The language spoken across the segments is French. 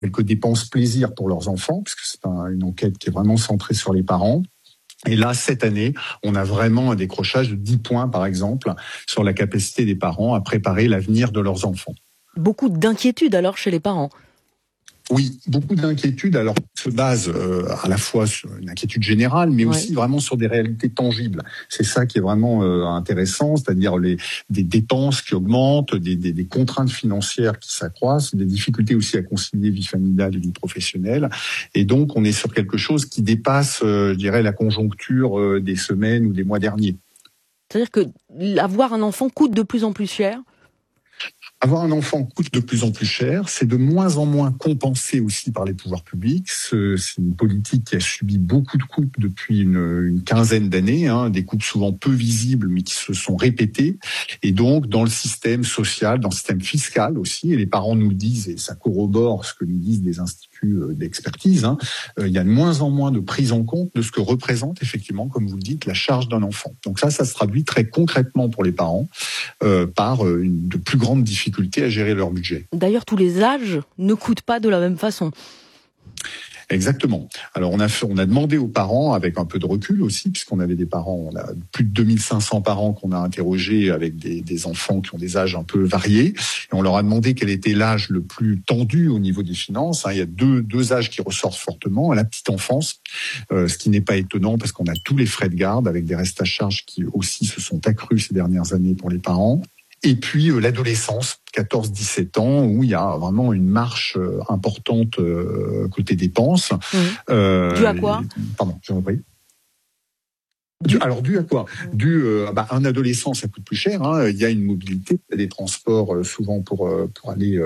quelques dépenses plaisir pour leurs enfants, puisque c'est une enquête qui est vraiment centrée sur les parents. Et là, cette année, on a vraiment un décrochage de 10 points, par exemple, sur la capacité des parents à préparer l'avenir de leurs enfants. Beaucoup d'inquiétudes alors chez les parents. Oui, beaucoup d'inquiétudes. Alors, se base à la fois sur une inquiétude générale, mais aussi vraiment sur des réalités tangibles. C'est ça qui est vraiment intéressant, c'est-à-dire des dépenses qui augmentent, des contraintes financières qui s'accroissent, des difficultés aussi à concilier vie familiale et vie professionnelle. Et donc, on est sur quelque chose qui dépasse, je dirais, la conjoncture des semaines ou des mois derniers. C'est-à-dire que avoir un enfant coûte de plus en plus cher ? Avoir un enfant coûte de plus en plus cher, c'est de moins en moins compensé aussi par les pouvoirs publics. C'est une politique qui a subi beaucoup de coupes depuis une quinzaine d'années, des coupes souvent peu visibles mais qui se sont répétées. Et donc dans le système social, dans le système fiscal aussi, et les parents nous le disent, et ça corrobore ce que nous disent des instituts d'expertise, il y a de moins en moins de prise en compte de ce que représente effectivement, comme vous le dites, la charge d'un enfant. Donc ça se traduit très concrètement pour les parents par de plus grandes difficultés à gérer leur budget. D'ailleurs, tous les âges ne coûtent pas de la même façon. Exactement. Alors on a demandé aux parents, avec un peu de recul aussi, puisqu'on avait des parents, on a plus de 2500 parents qu'on a interrogés avec des enfants qui ont des âges un peu variés, et on leur a demandé quel était l'âge le plus tendu au niveau des finances. Il y a deux âges qui ressortent fortement, la petite enfance, ce qui n'est pas étonnant parce qu'on a tous les frais de garde avec des restes à charge qui aussi se sont accrus ces dernières années pour les parents. Et puis l'adolescence, 14-17 ans, où il y a vraiment une marche importante côté dépenses. Dû à quoi ? Pardon, j'ai repris. Dû à quoi ? Un adolescent, ça coûte plus cher. Il y a une mobilité, il y a des transports souvent pour aller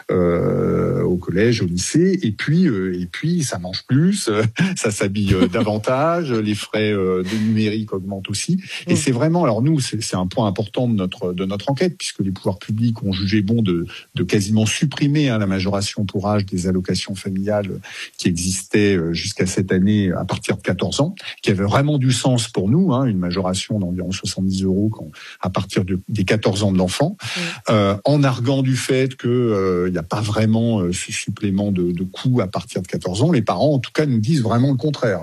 au collège, au lycée. Et puis, ça mange plus, ça s'habille davantage. Les frais de numérique augmentent aussi. Et c'est vraiment, alors nous, c'est un point important de notre enquête, puisque les pouvoirs publics ont jugé bon de quasiment supprimer la majoration pour âge des allocations familiales qui existaient jusqu'à cette année à partir de 14 ans, qui avait vraiment du sens pour nous, une majoration d'environ 70 € à partir des 14 ans de l'enfant, en arguant du fait qu'il n'y a pas vraiment ce supplément de coût à partir de 14 ans. Les parents, en tout cas, nous disent vraiment le contraire.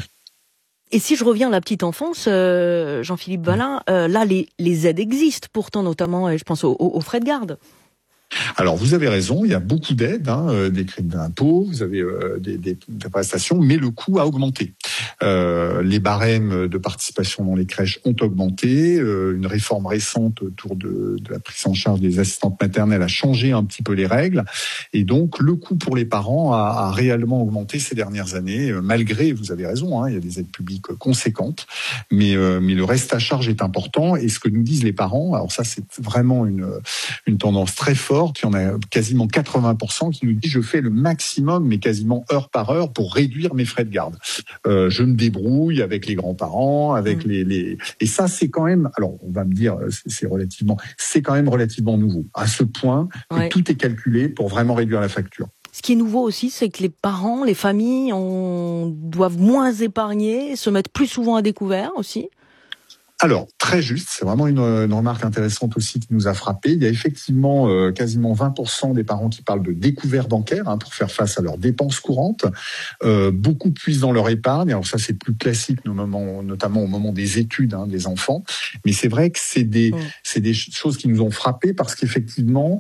Et si je reviens à la petite enfance, Jean-Philippe Valin, là, les aides existent pourtant, notamment, je pense aux frais de garde. Alors, vous avez raison, il y a beaucoup d'aides, des crédits d'impôt, vous avez des prestations, mais le coût a augmenté. Les barèmes de participation dans les crèches ont augmenté. Une réforme récente autour de la prise en charge des assistantes maternelles a changé un petit peu les règles. Et donc, le coût pour les parents a réellement augmenté ces dernières années, malgré, vous avez raison, il y a des aides publiques conséquentes, mais le reste à charge est important. Et ce que nous disent les parents, alors ça, c'est vraiment une tendance très forte. Il y en a quasiment 80% qui nous disent je fais le maximum, mais quasiment heure par heure, pour réduire mes frais de garde. Je me débrouille avec les grands-parents, avec les... Et ça, c'est quand même... Alors, on va me dire, c'est quand même relativement nouveau. À ce point que tout est calculé pour vraiment réduire la facture. Ce qui est nouveau aussi, c'est que les parents, les familles doivent moins épargner, se mettre plus souvent à découvert aussi. Alors, très juste, c'est vraiment une remarque intéressante aussi qui nous a frappé. Il y a effectivement quasiment 20% des parents qui parlent de découvert bancaire pour faire face à leurs dépenses courantes. Beaucoup puisent dans leur épargne. Alors ça, c'est plus classique, notamment au moment des études des enfants. Mais c'est vrai que c'est des choses qui nous ont frappés parce qu'effectivement,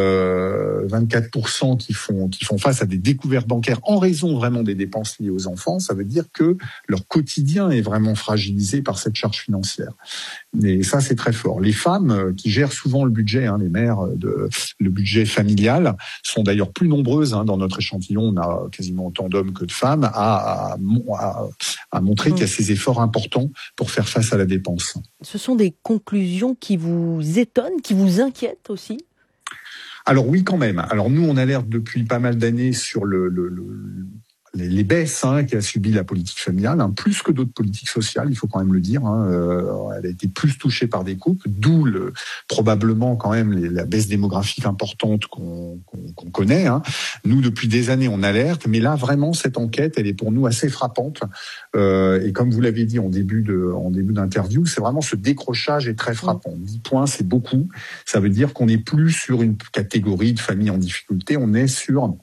24% qui font face à des découvertes bancaires en raison vraiment des dépenses liées aux enfants. Ça veut dire que leur quotidien est vraiment fragilisé par cette charge financière. Et ça, c'est très fort. Les femmes qui gèrent souvent le budget, les mères, le budget familial, sont d'ailleurs plus nombreuses dans notre échantillon. On a quasiment autant d'hommes que de femmes à montrer qu'il y a ces efforts importants pour faire face à la dépense. Ce sont des conclusions qui vous étonnent, qui vous inquiètent aussi ? Alors oui, quand même. Alors nous, on alerte depuis pas mal d'années sur les baisses qu'a subi la politique familiale, plus que d'autres politiques sociales, il faut quand même le dire. Elle a été plus touchée par des coupes, d'où probablement quand même la baisse démographique importante qu'on connaît. Nous, depuis des années, on alerte, mais là, vraiment, cette enquête, elle est pour nous assez frappante. Et comme vous l'avez dit en début d'interview, c'est vraiment ce décrochage est très frappant. 10 points, c'est beaucoup. Ça veut dire qu'on n'est plus sur une catégorie de familles en difficulté, on est sur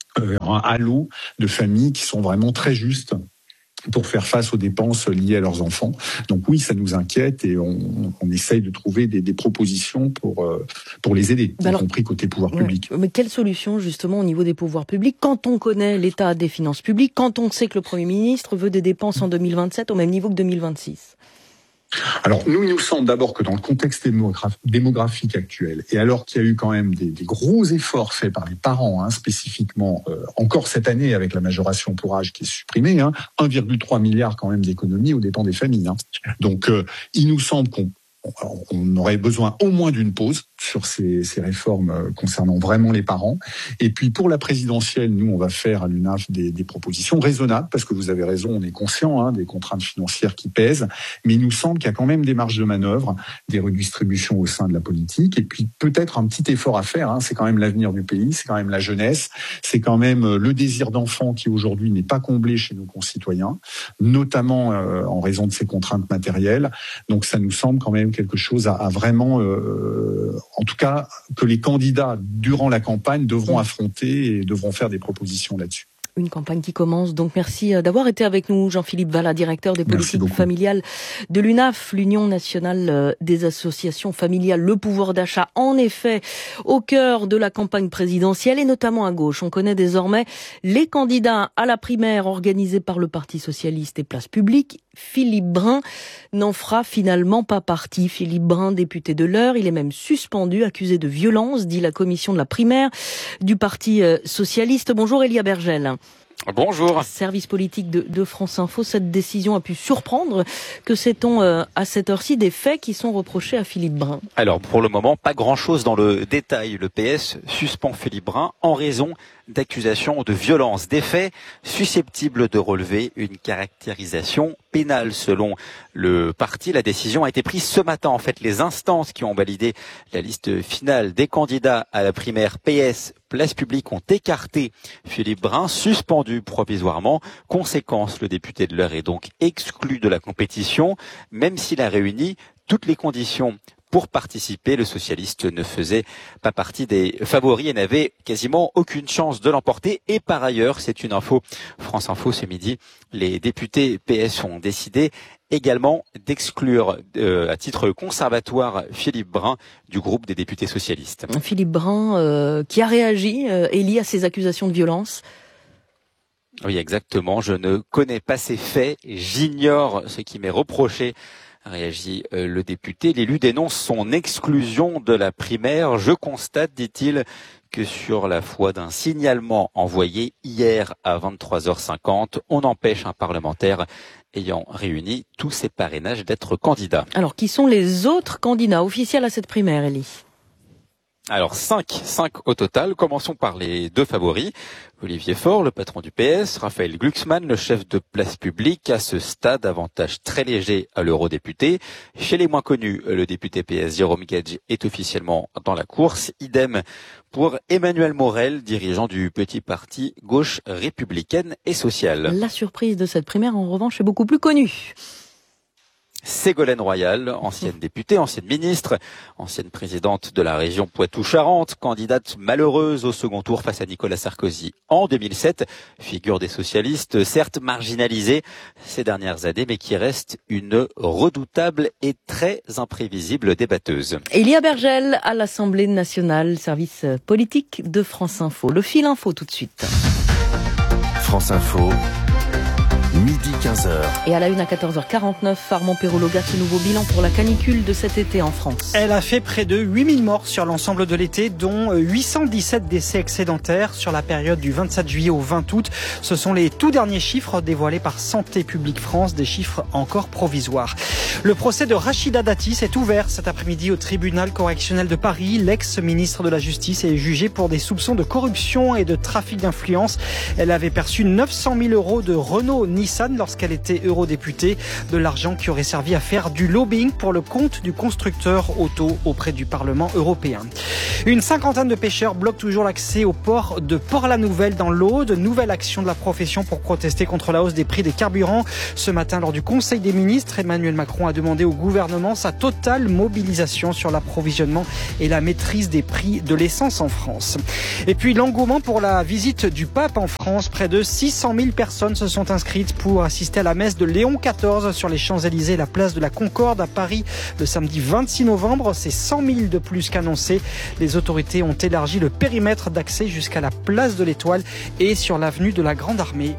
un halo de familles qui sont vraiment très justes pour faire face aux dépenses liées à leurs enfants. Donc oui, ça nous inquiète et on essaye de trouver des propositions pour les aider, y compris côté pouvoir public. Mais quelle solution justement au niveau des pouvoirs publics quand on connaît l'état des finances publiques, quand on sait que le Premier ministre veut des dépenses en 2027 au même niveau que 2026 ? Alors, il nous semble d'abord que dans le contexte démographique actuel, et alors qu'il y a eu quand même des gros efforts faits par les parents, spécifiquement, encore cette année avec la majoration pour âge qui est supprimée, 1,3 milliard quand même d'économies aux dépens des familles. Donc, il nous semble qu'on aurait besoin au moins d'une pause sur ces réformes concernant vraiment les parents. Et puis pour la présidentielle, nous, on va faire à l'UNAF des propositions raisonnables, parce que vous avez raison, on est conscient des contraintes financières qui pèsent, mais il nous semble qu'il y a quand même des marges de manœuvre, des redistributions au sein de la politique, et puis peut-être un petit effort à faire. C'est quand même l'avenir du pays, c'est quand même la jeunesse, c'est quand même le désir d'enfant qui aujourd'hui n'est pas comblé chez nos concitoyens, notamment en raison de ces contraintes matérielles. Donc ça nous semble quand même quelque chose à vraiment, en tout cas, que les candidats, durant la campagne, devront affronter et devront faire des propositions là-dessus. Une campagne qui commence. Donc merci d'avoir été avec nous, Jean-Philippe Vallat, directeur des politiques familiales de l'UNAF, l'Union nationale des associations familiales. Le pouvoir d'achat, en effet, au cœur de la campagne présidentielle et notamment à gauche. On connaît désormais les candidats à la primaire organisée par le Parti socialiste et Place Publique. Philippe Brun n'en fera finalement pas partie. Philippe Brun, député de l'Eure, il est même suspendu, accusé de violence, dit la commission de la primaire du Parti socialiste. Bonjour Elia Bergel. Bonjour. Service politique de France Info, cette décision a pu surprendre. Que sait-on à cette heure-ci des faits qui sont reprochés à Philippe Brun ? Alors pour le moment, pas grand-chose dans le détail. Le PS suspend Philippe Brun en raison d'accusations de violence, des faits susceptibles de relever une caractérisation pénale. Selon le parti, la décision a été prise ce matin. En fait, les instances qui ont validé la liste finale des candidats à la primaire PS Place Publique ont écarté Philippe Brun, suspendu provisoirement. Conséquence, le député de l'Eure est donc exclu de la compétition, même s'il a réuni toutes les conditions pour participer. Le socialiste ne faisait pas partie des favoris et n'avait quasiment aucune chance de l'emporter. Et par ailleurs, c'est une info France Info ce midi, les députés PS ont décidé également d'exclure à titre conservatoire Philippe Brun du groupe des députés socialistes. Philippe Brun qui a réagi, Élie, à ces accusations de violence. Oui, exactement. Je ne connais pas ces faits, j'ignore ce qui m'est reproché, réagit le député. L'élu dénonce son exclusion de la primaire. Je constate, dit-il, que sur la foi d'un signalement envoyé hier à 23h50, on empêche un parlementaire ayant réuni tous ses parrainages d'être candidat. Alors, qui sont les autres candidats officiels à cette primaire, Élie ? Alors 5 au total. Commençons par les deux favoris. Olivier Faure, le patron du PS, Raphaël Glucksmann, le chef de Place Publique. À ce stade, avantage très léger à l'eurodéputé. Chez les moins connus, le député PS Jérôme Guedj est officiellement dans la course. Idem pour Emmanuel Morel, dirigeant du petit parti gauche républicaine et sociale. La surprise de cette primaire, en revanche, est beaucoup plus connue. Ségolène Royal, ancienne députée, ancienne ministre, ancienne présidente de la région Poitou-Charentes, candidate malheureuse au second tour face à Nicolas Sarkozy en 2007, figure des socialistes, certes marginalisée ces dernières années, mais qui reste une redoutable et très imprévisible débatteuse. Elia Bergel à l'Assemblée nationale, service politique de France Info. Le fil info tout de suite. France Info. Midi 15h. Et à la une à 14h49, Armand Perrologa, ce nouveau bilan pour la canicule de cet été en France. Elle a fait près de 8000 morts sur l'ensemble de l'été, dont 817 décès excédentaires sur la période du 27 juillet au 20 août. Ce sont les tout derniers chiffres dévoilés par Santé publique France, des chiffres encore provisoires. Le procès de Rachida Dati s'est ouvert cet après-midi au tribunal correctionnel de Paris. L'ex-ministre de la Justice est jugée pour des soupçons de corruption et de trafic d'influence. Elle avait perçu 900 000 € de Renault Nissan lorsqu'elle était eurodéputée. De l'argent qui aurait servi à faire du lobbying pour le compte du constructeur auto auprès du Parlement européen. Une cinquantaine de pêcheurs bloquent toujours l'accès au port de Port-la-Nouvelle dans l'Aude. Nouvelle action de la profession pour protester contre la hausse des prix des carburants. Ce matin, lors du Conseil des ministres, Emmanuel Macron a demandé au gouvernement sa totale mobilisation sur l'approvisionnement et la maîtrise des prix de l'essence en France. Et puis l'engouement pour la visite du pape en France. Près de 600 000 personnes se sont inscrites pour assister à la messe de Léon XIV sur les Champs-Élysées et la place de la Concorde à Paris le samedi 26 novembre. C'est 100 000 de plus qu'annoncé. Les autorités ont élargi le périmètre d'accès jusqu'à la place de l'Étoile et sur l'avenue de la Grande Armée.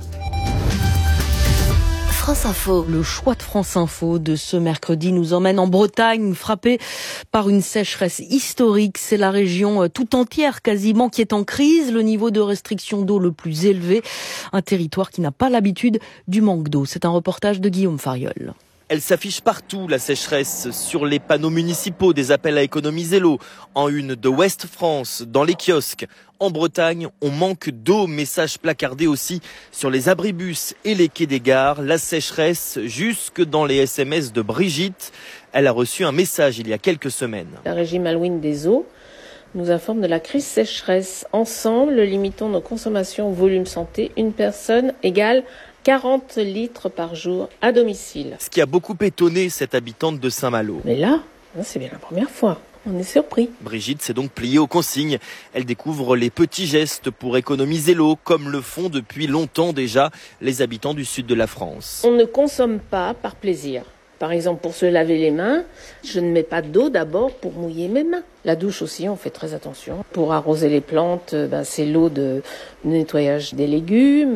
France Info. Le choix de France Info de ce mercredi nous emmène en Bretagne, frappée par une sécheresse historique. C'est la région tout entière quasiment qui est en crise, le niveau de restriction d'eau le plus élevé. Un territoire qui n'a pas l'habitude du manque d'eau. C'est un reportage de Guillaume Fariol. Elle s'affiche partout, la sécheresse, sur les panneaux municipaux, des appels à économiser l'eau, en une de Ouest France, dans les kiosques. En Bretagne, on manque d'eau, message placardé aussi sur les abribus et les quais des gares. La sécheresse jusque dans les SMS de Brigitte. Elle a reçu un message il y a quelques semaines. La Régie Malouine des eaux nous informe de la crise sécheresse. Ensemble, limitons nos consommations au volume santé. Une personne égale 40 litres par jour à domicile. Ce qui a beaucoup étonné cette habitante de Saint-Malo. Mais là, c'est bien la première fois. On est surpris. Brigitte s'est donc pliée aux consignes. Elle découvre les petits gestes pour économiser l'eau, comme le font depuis longtemps déjà les habitants du sud de la France. On ne consomme pas par plaisir. Par exemple, pour se laver les mains, je ne mets pas d'eau d'abord pour mouiller mes mains. La douche aussi, on fait très attention. Pour arroser les plantes, c'est l'eau de nettoyage des légumes.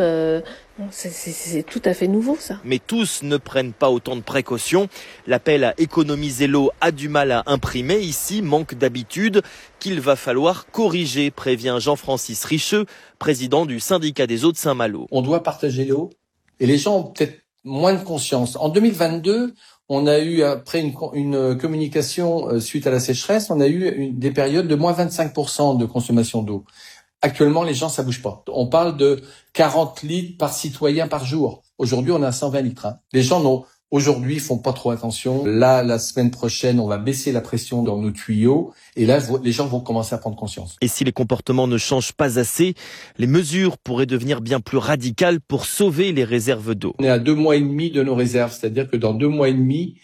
C'est tout à fait nouveau, ça. Mais tous ne prennent pas autant de précautions. L'appel à économiser l'eau a du mal à imprimer. Ici, manque d'habitude qu'il va falloir corriger, prévient Jean-Francis Richeux, président du syndicat des eaux de Saint-Malo. On doit partager l'eau et les gens ont peut-être moins de conscience. En 2022, on a eu, après une communication suite à la sécheresse, on a eu des périodes de moins 25% de consommation d'eau. Actuellement, les gens, ça bouge pas. On parle de 40 litres par citoyen par jour. Aujourd'hui, on a 120 litres. Les gens aujourd'hui font pas trop attention. Là, la semaine prochaine, on va baisser la pression dans nos tuyaux. Et là, les gens vont commencer à prendre conscience. Et si les comportements ne changent pas assez, les mesures pourraient devenir bien plus radicales pour sauver les réserves d'eau. On est à 2 mois et demi de nos réserves. C'est-à-dire que dans 2 mois et demi,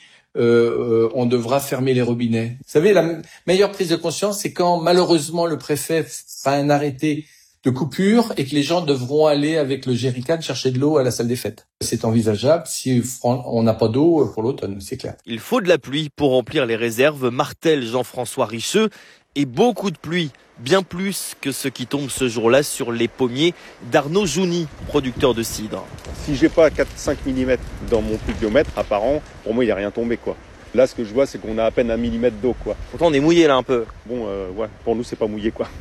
on devra fermer les robinets. Vous savez, la meilleure prise de conscience, c'est quand malheureusement le préfet fait un arrêté de coupure et que les gens devront aller avec le jerrycan chercher de l'eau à la salle des fêtes. C'est envisageable si on n'a pas d'eau pour l'automne, c'est clair. Il faut de la pluie pour remplir les réserves, martèle Jean-François Richeux, et beaucoup de pluie, bien plus que ce qui tombe ce jour-là sur les pommiers d'Arnaud Jouni, producteur de cidre. Si j'ai pas 4-5 mm dans mon pluviomètre apparent, pour moi il n'y a rien tombé quoi. Là, ce que je vois, c'est qu'on a à peine 1 millimètre d'eau, quoi. Pourtant, on est mouillé, là, un peu. Bon, ouais, pour nous, c'est pas mouillé, quoi.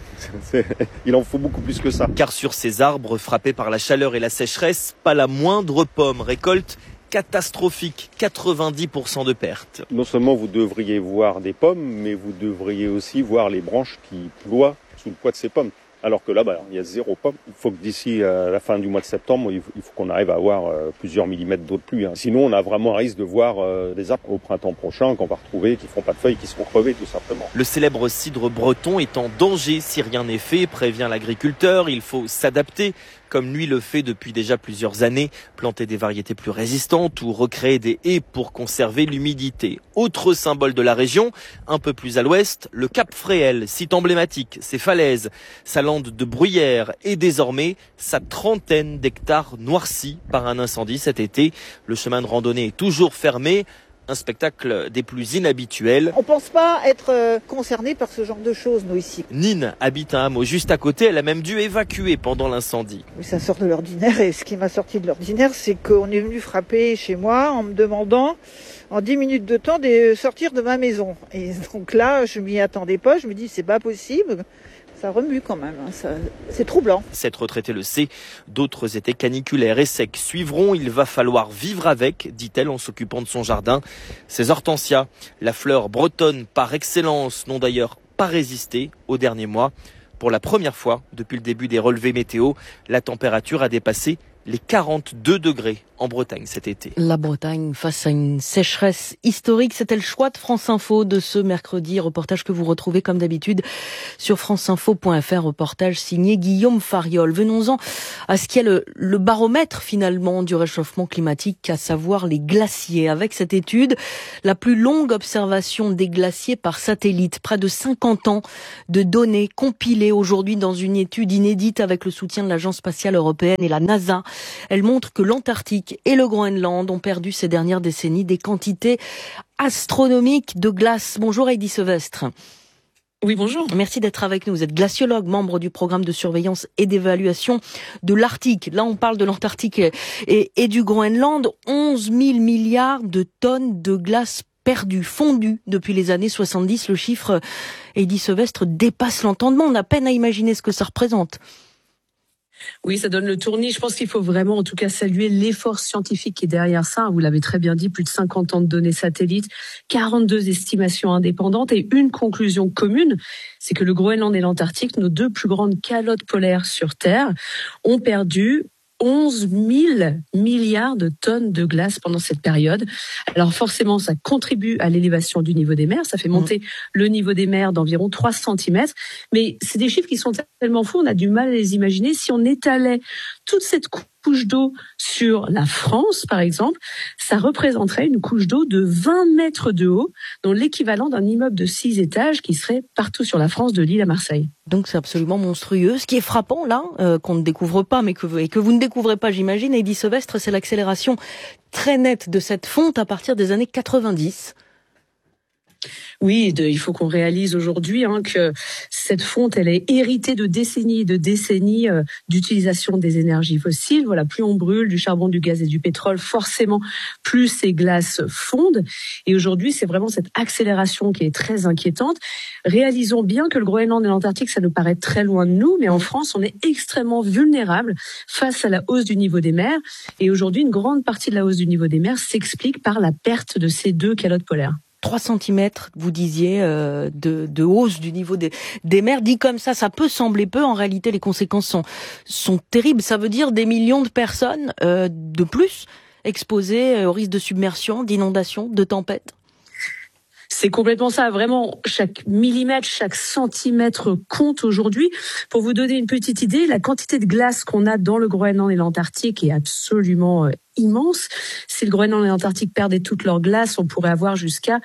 Il en faut beaucoup plus que ça. Car sur ces arbres, frappés par la chaleur et la sécheresse, pas la moindre pomme. Récolte catastrophique, 90% de pertes. Non seulement vous devriez voir des pommes, mais vous devriez aussi voir les branches qui ploient sous le poids de ces pommes. Alors que là, il y a 0 pomme. Il faut que d'ici la fin du mois de septembre, il faut qu'on arrive à avoir plusieurs millimètres d'eau de pluie. Sinon, on a vraiment un risque de voir des arbres au printemps prochain qu'on va retrouver, qui feront pas de feuilles, qui seront crevés tout simplement. Le célèbre cidre breton est en danger si rien n'est fait, prévient l'agriculteur. Il faut s'adapter, comme lui le fait depuis déjà plusieurs années, planter des variétés plus résistantes ou recréer des haies pour conserver l'humidité. Autre symbole de la région, un peu plus à l'ouest, le Cap Fréhel, site emblématique, ses falaises, sa lande de bruyère et désormais sa trentaine d'hectares noircis par un incendie cet été. Le chemin de randonnée est toujours fermé. Un spectacle des plus inhabituels. On pense pas être concerné par ce genre de choses, nous, ici. Nine habite un hameau juste à côté. Elle a même dû évacuer pendant l'incendie. Oui, ça sort de l'ordinaire. Et ce qui m'a sorti de l'ordinaire, c'est qu'on est venu frapper chez moi en me demandant, en 10 minutes de temps, de sortir de ma maison. Et donc là, je m'y attendais pas. Je me dis, c'est pas possible. Ça remue quand même, c'est troublant. Cette retraitée le sait, d'autres étés caniculaires et secs suivront. Il va falloir vivre avec, dit-elle en s'occupant de son jardin. Ces hortensias, la fleur bretonne par excellence, n'ont d'ailleurs pas résisté aux derniers mois. Pour la première fois depuis le début des relevés météo, la température a dépassé les 42 degrés en Bretagne cet été. La Bretagne face à une sécheresse historique, c'était le choix de France Info de ce mercredi. Reportage que vous retrouvez comme d'habitude sur franceinfo.fr, reportage signé Guillaume Fariol. Venons-en à ce qui est le baromètre finalement du réchauffement climatique, à savoir les glaciers. Avec cette étude, la plus longue observation des glaciers par satellite, près de 50 ans de données compilées aujourd'hui dans une étude inédite avec le soutien de l'Agence spatiale européenne et la NASA. Elle montre que l'Antarctique et le Groenland ont perdu ces dernières décennies des quantités astronomiques de glace. Bonjour Heidi Sevestre. Oui, bonjour. Merci d'être avec nous. Vous êtes glaciologue, membre du programme de surveillance et d'évaluation de l'Arctique. Là, on parle de l'Antarctique et du Groenland. 11 000 milliards de tonnes de glace perdues, fondues depuis les années 70. Le chiffre, Heidi Sevestre, dépasse l'entendement. On a peine à imaginer ce que ça représente. Oui, ça donne le tournis. Je pense qu'il faut vraiment, en tout cas, saluer l'effort scientifique qui est derrière ça. Vous l'avez très bien dit, plus de 50 ans de données satellites, 42 estimations indépendantes et une conclusion commune, c'est que le Groenland et l'Antarctique, nos deux plus grandes calottes polaires sur Terre, ont perdu 11 000 milliards de tonnes de glace pendant cette période. Alors forcément, ça contribue à l'élévation du niveau des mers. Ça fait monter le niveau des mers d'environ 3 cm. Mais c'est des chiffres qui sont tellement fous, on a du mal à les imaginer. Si on étalait toute cette couche d'eau sur la France, par exemple, ça représenterait une couche d'eau de 20 mètres de haut, dont l'équivalent d'un immeuble de 6 étages qui serait partout sur la France, de Lille à Marseille. Donc c'est absolument monstrueux. Ce qui est frappant là, qu'on ne découvre pas, mais que vous ne découvrez pas, j'imagine, Heidi Sevestre, c'est l'accélération très nette de cette fonte à partir des années 90. Oui, il faut qu'on réalise aujourd'hui que cette fonte, elle est héritée de décennies et de décennies d'utilisation des énergies fossiles. Voilà, plus on brûle du charbon, du gaz et du pétrole, forcément, plus ces glaces fondent. Et aujourd'hui, c'est vraiment cette accélération qui est très inquiétante. Réalisons bien que le Groenland et l'Antarctique, ça nous paraît très loin de nous, mais en France, on est extrêmement vulnérable face à la hausse du niveau des mers. Et aujourd'hui, une grande partie de la hausse du niveau des mers s'explique par la perte de ces deux calottes polaires. 3 cm, vous disiez, de hausse du niveau des mers. Dit comme ça peut sembler peu. En réalité, les conséquences sont terribles. Ça veut dire des millions de personnes de plus exposées au risque de submersion, d'inondation, de tempête. C'est complètement ça. Vraiment, chaque millimètre, chaque centimètre compte aujourd'hui. Pour vous donner une petite idée, la quantité de glace qu'on a dans le Groenland et l'Antarctique est absolument immense. Si le Groenland et l'Antarctique perdaient toute leur glace, on pourrait avoir jusqu'à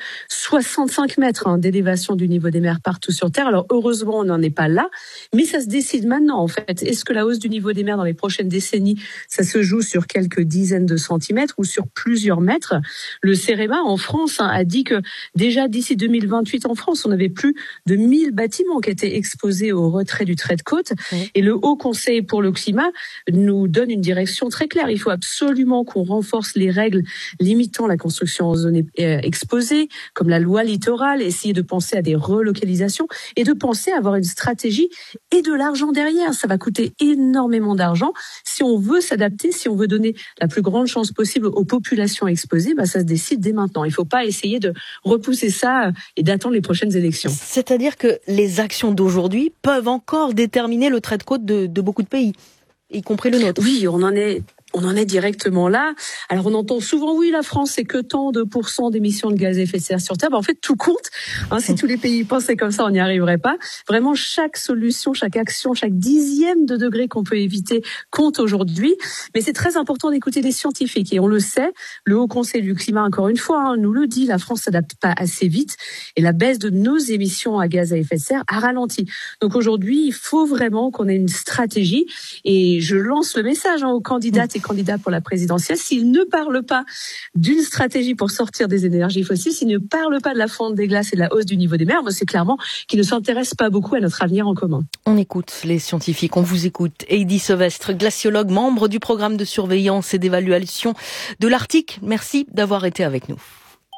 65 mètres d'élévation du niveau des mers partout sur Terre. Alors heureusement, on n'en est pas là, mais ça se décide maintenant en fait. Est-ce que la hausse du niveau des mers dans les prochaines décennies, ça se joue sur quelques dizaines de centimètres ou sur plusieurs mètres? Le CEREMA en France a dit que déjà d'ici 2028 en France, on avait plus de 1000 bâtiments qui étaient exposés au retrait du trait de côte. Et le Haut Conseil pour le climat nous donne une direction très claire. Il faut absolument qu'on renforce les règles limitant la construction en zone exposée, comme la loi littorale, essayer de penser à des relocalisations et de penser à avoir une stratégie et de l'argent derrière. Ça va coûter énormément d'argent. Si on veut s'adapter, si on veut donner la plus grande chance possible aux populations exposées, ça se décide dès maintenant. Il ne faut pas essayer de repousser ça et d'attendre les prochaines élections. C'est-à-dire que les actions d'aujourd'hui peuvent encore déterminer le trait de côte de beaucoup de pays, y compris le nôtre. Oui, on en est directement là. Alors on entend souvent, oui, la France, c'est que tant de % d'émissions de gaz à effet de serre sur Terre. En fait, tout compte. Si tous les pays pensaient comme ça, on n'y arriverait pas. Vraiment, chaque solution, chaque action, chaque dixième de degré qu'on peut éviter compte aujourd'hui. Mais c'est très important d'écouter les scientifiques. Et on le sait, le Haut Conseil du climat, encore une fois, nous le dit, la France s'adapte pas assez vite. Et la baisse de nos émissions à gaz à effet de serre a ralenti. Donc aujourd'hui, il faut vraiment qu'on ait une stratégie. Et je lance le message aux candidates et candidats pour la présidentielle, s'ils ne parlent pas d'une stratégie pour sortir des énergies fossiles, s'ils ne parlent pas de la fonte des glaces et de la hausse du niveau des mers, c'est clairement qu'ils ne s'intéressent pas beaucoup à notre avenir en commun. On écoute les scientifiques, on vous écoute. Heidi Sevestre, glaciologue, membre du programme de surveillance et d'évaluation de l'Arctique. Merci d'avoir été avec nous.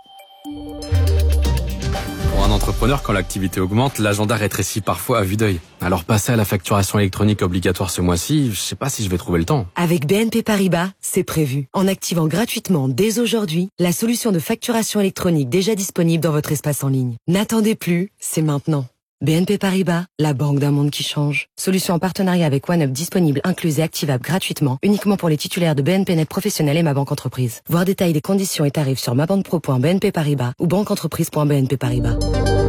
Pour un entrepreneur, quand l'activité augmente, l'agenda rétrécit parfois à vue d'œil. Alors passer à la facturation électronique obligatoire ce mois-ci, je sais pas si je vais trouver le temps. Avec BNP Paribas, c'est prévu. En activant gratuitement dès aujourd'hui la solution de facturation électronique déjà disponible dans votre espace en ligne. N'attendez plus, c'est maintenant. BNP Paribas, la banque d'un monde qui change. Solution en partenariat avec OneUp disponible, incluse et activable gratuitement, uniquement pour les titulaires de BNP Net Professionnel et Ma Banque Entreprise. Voir détails des conditions et tarifs sur mabanquepro.bnp Paribas ou banqueentreprise.bnp Paribas.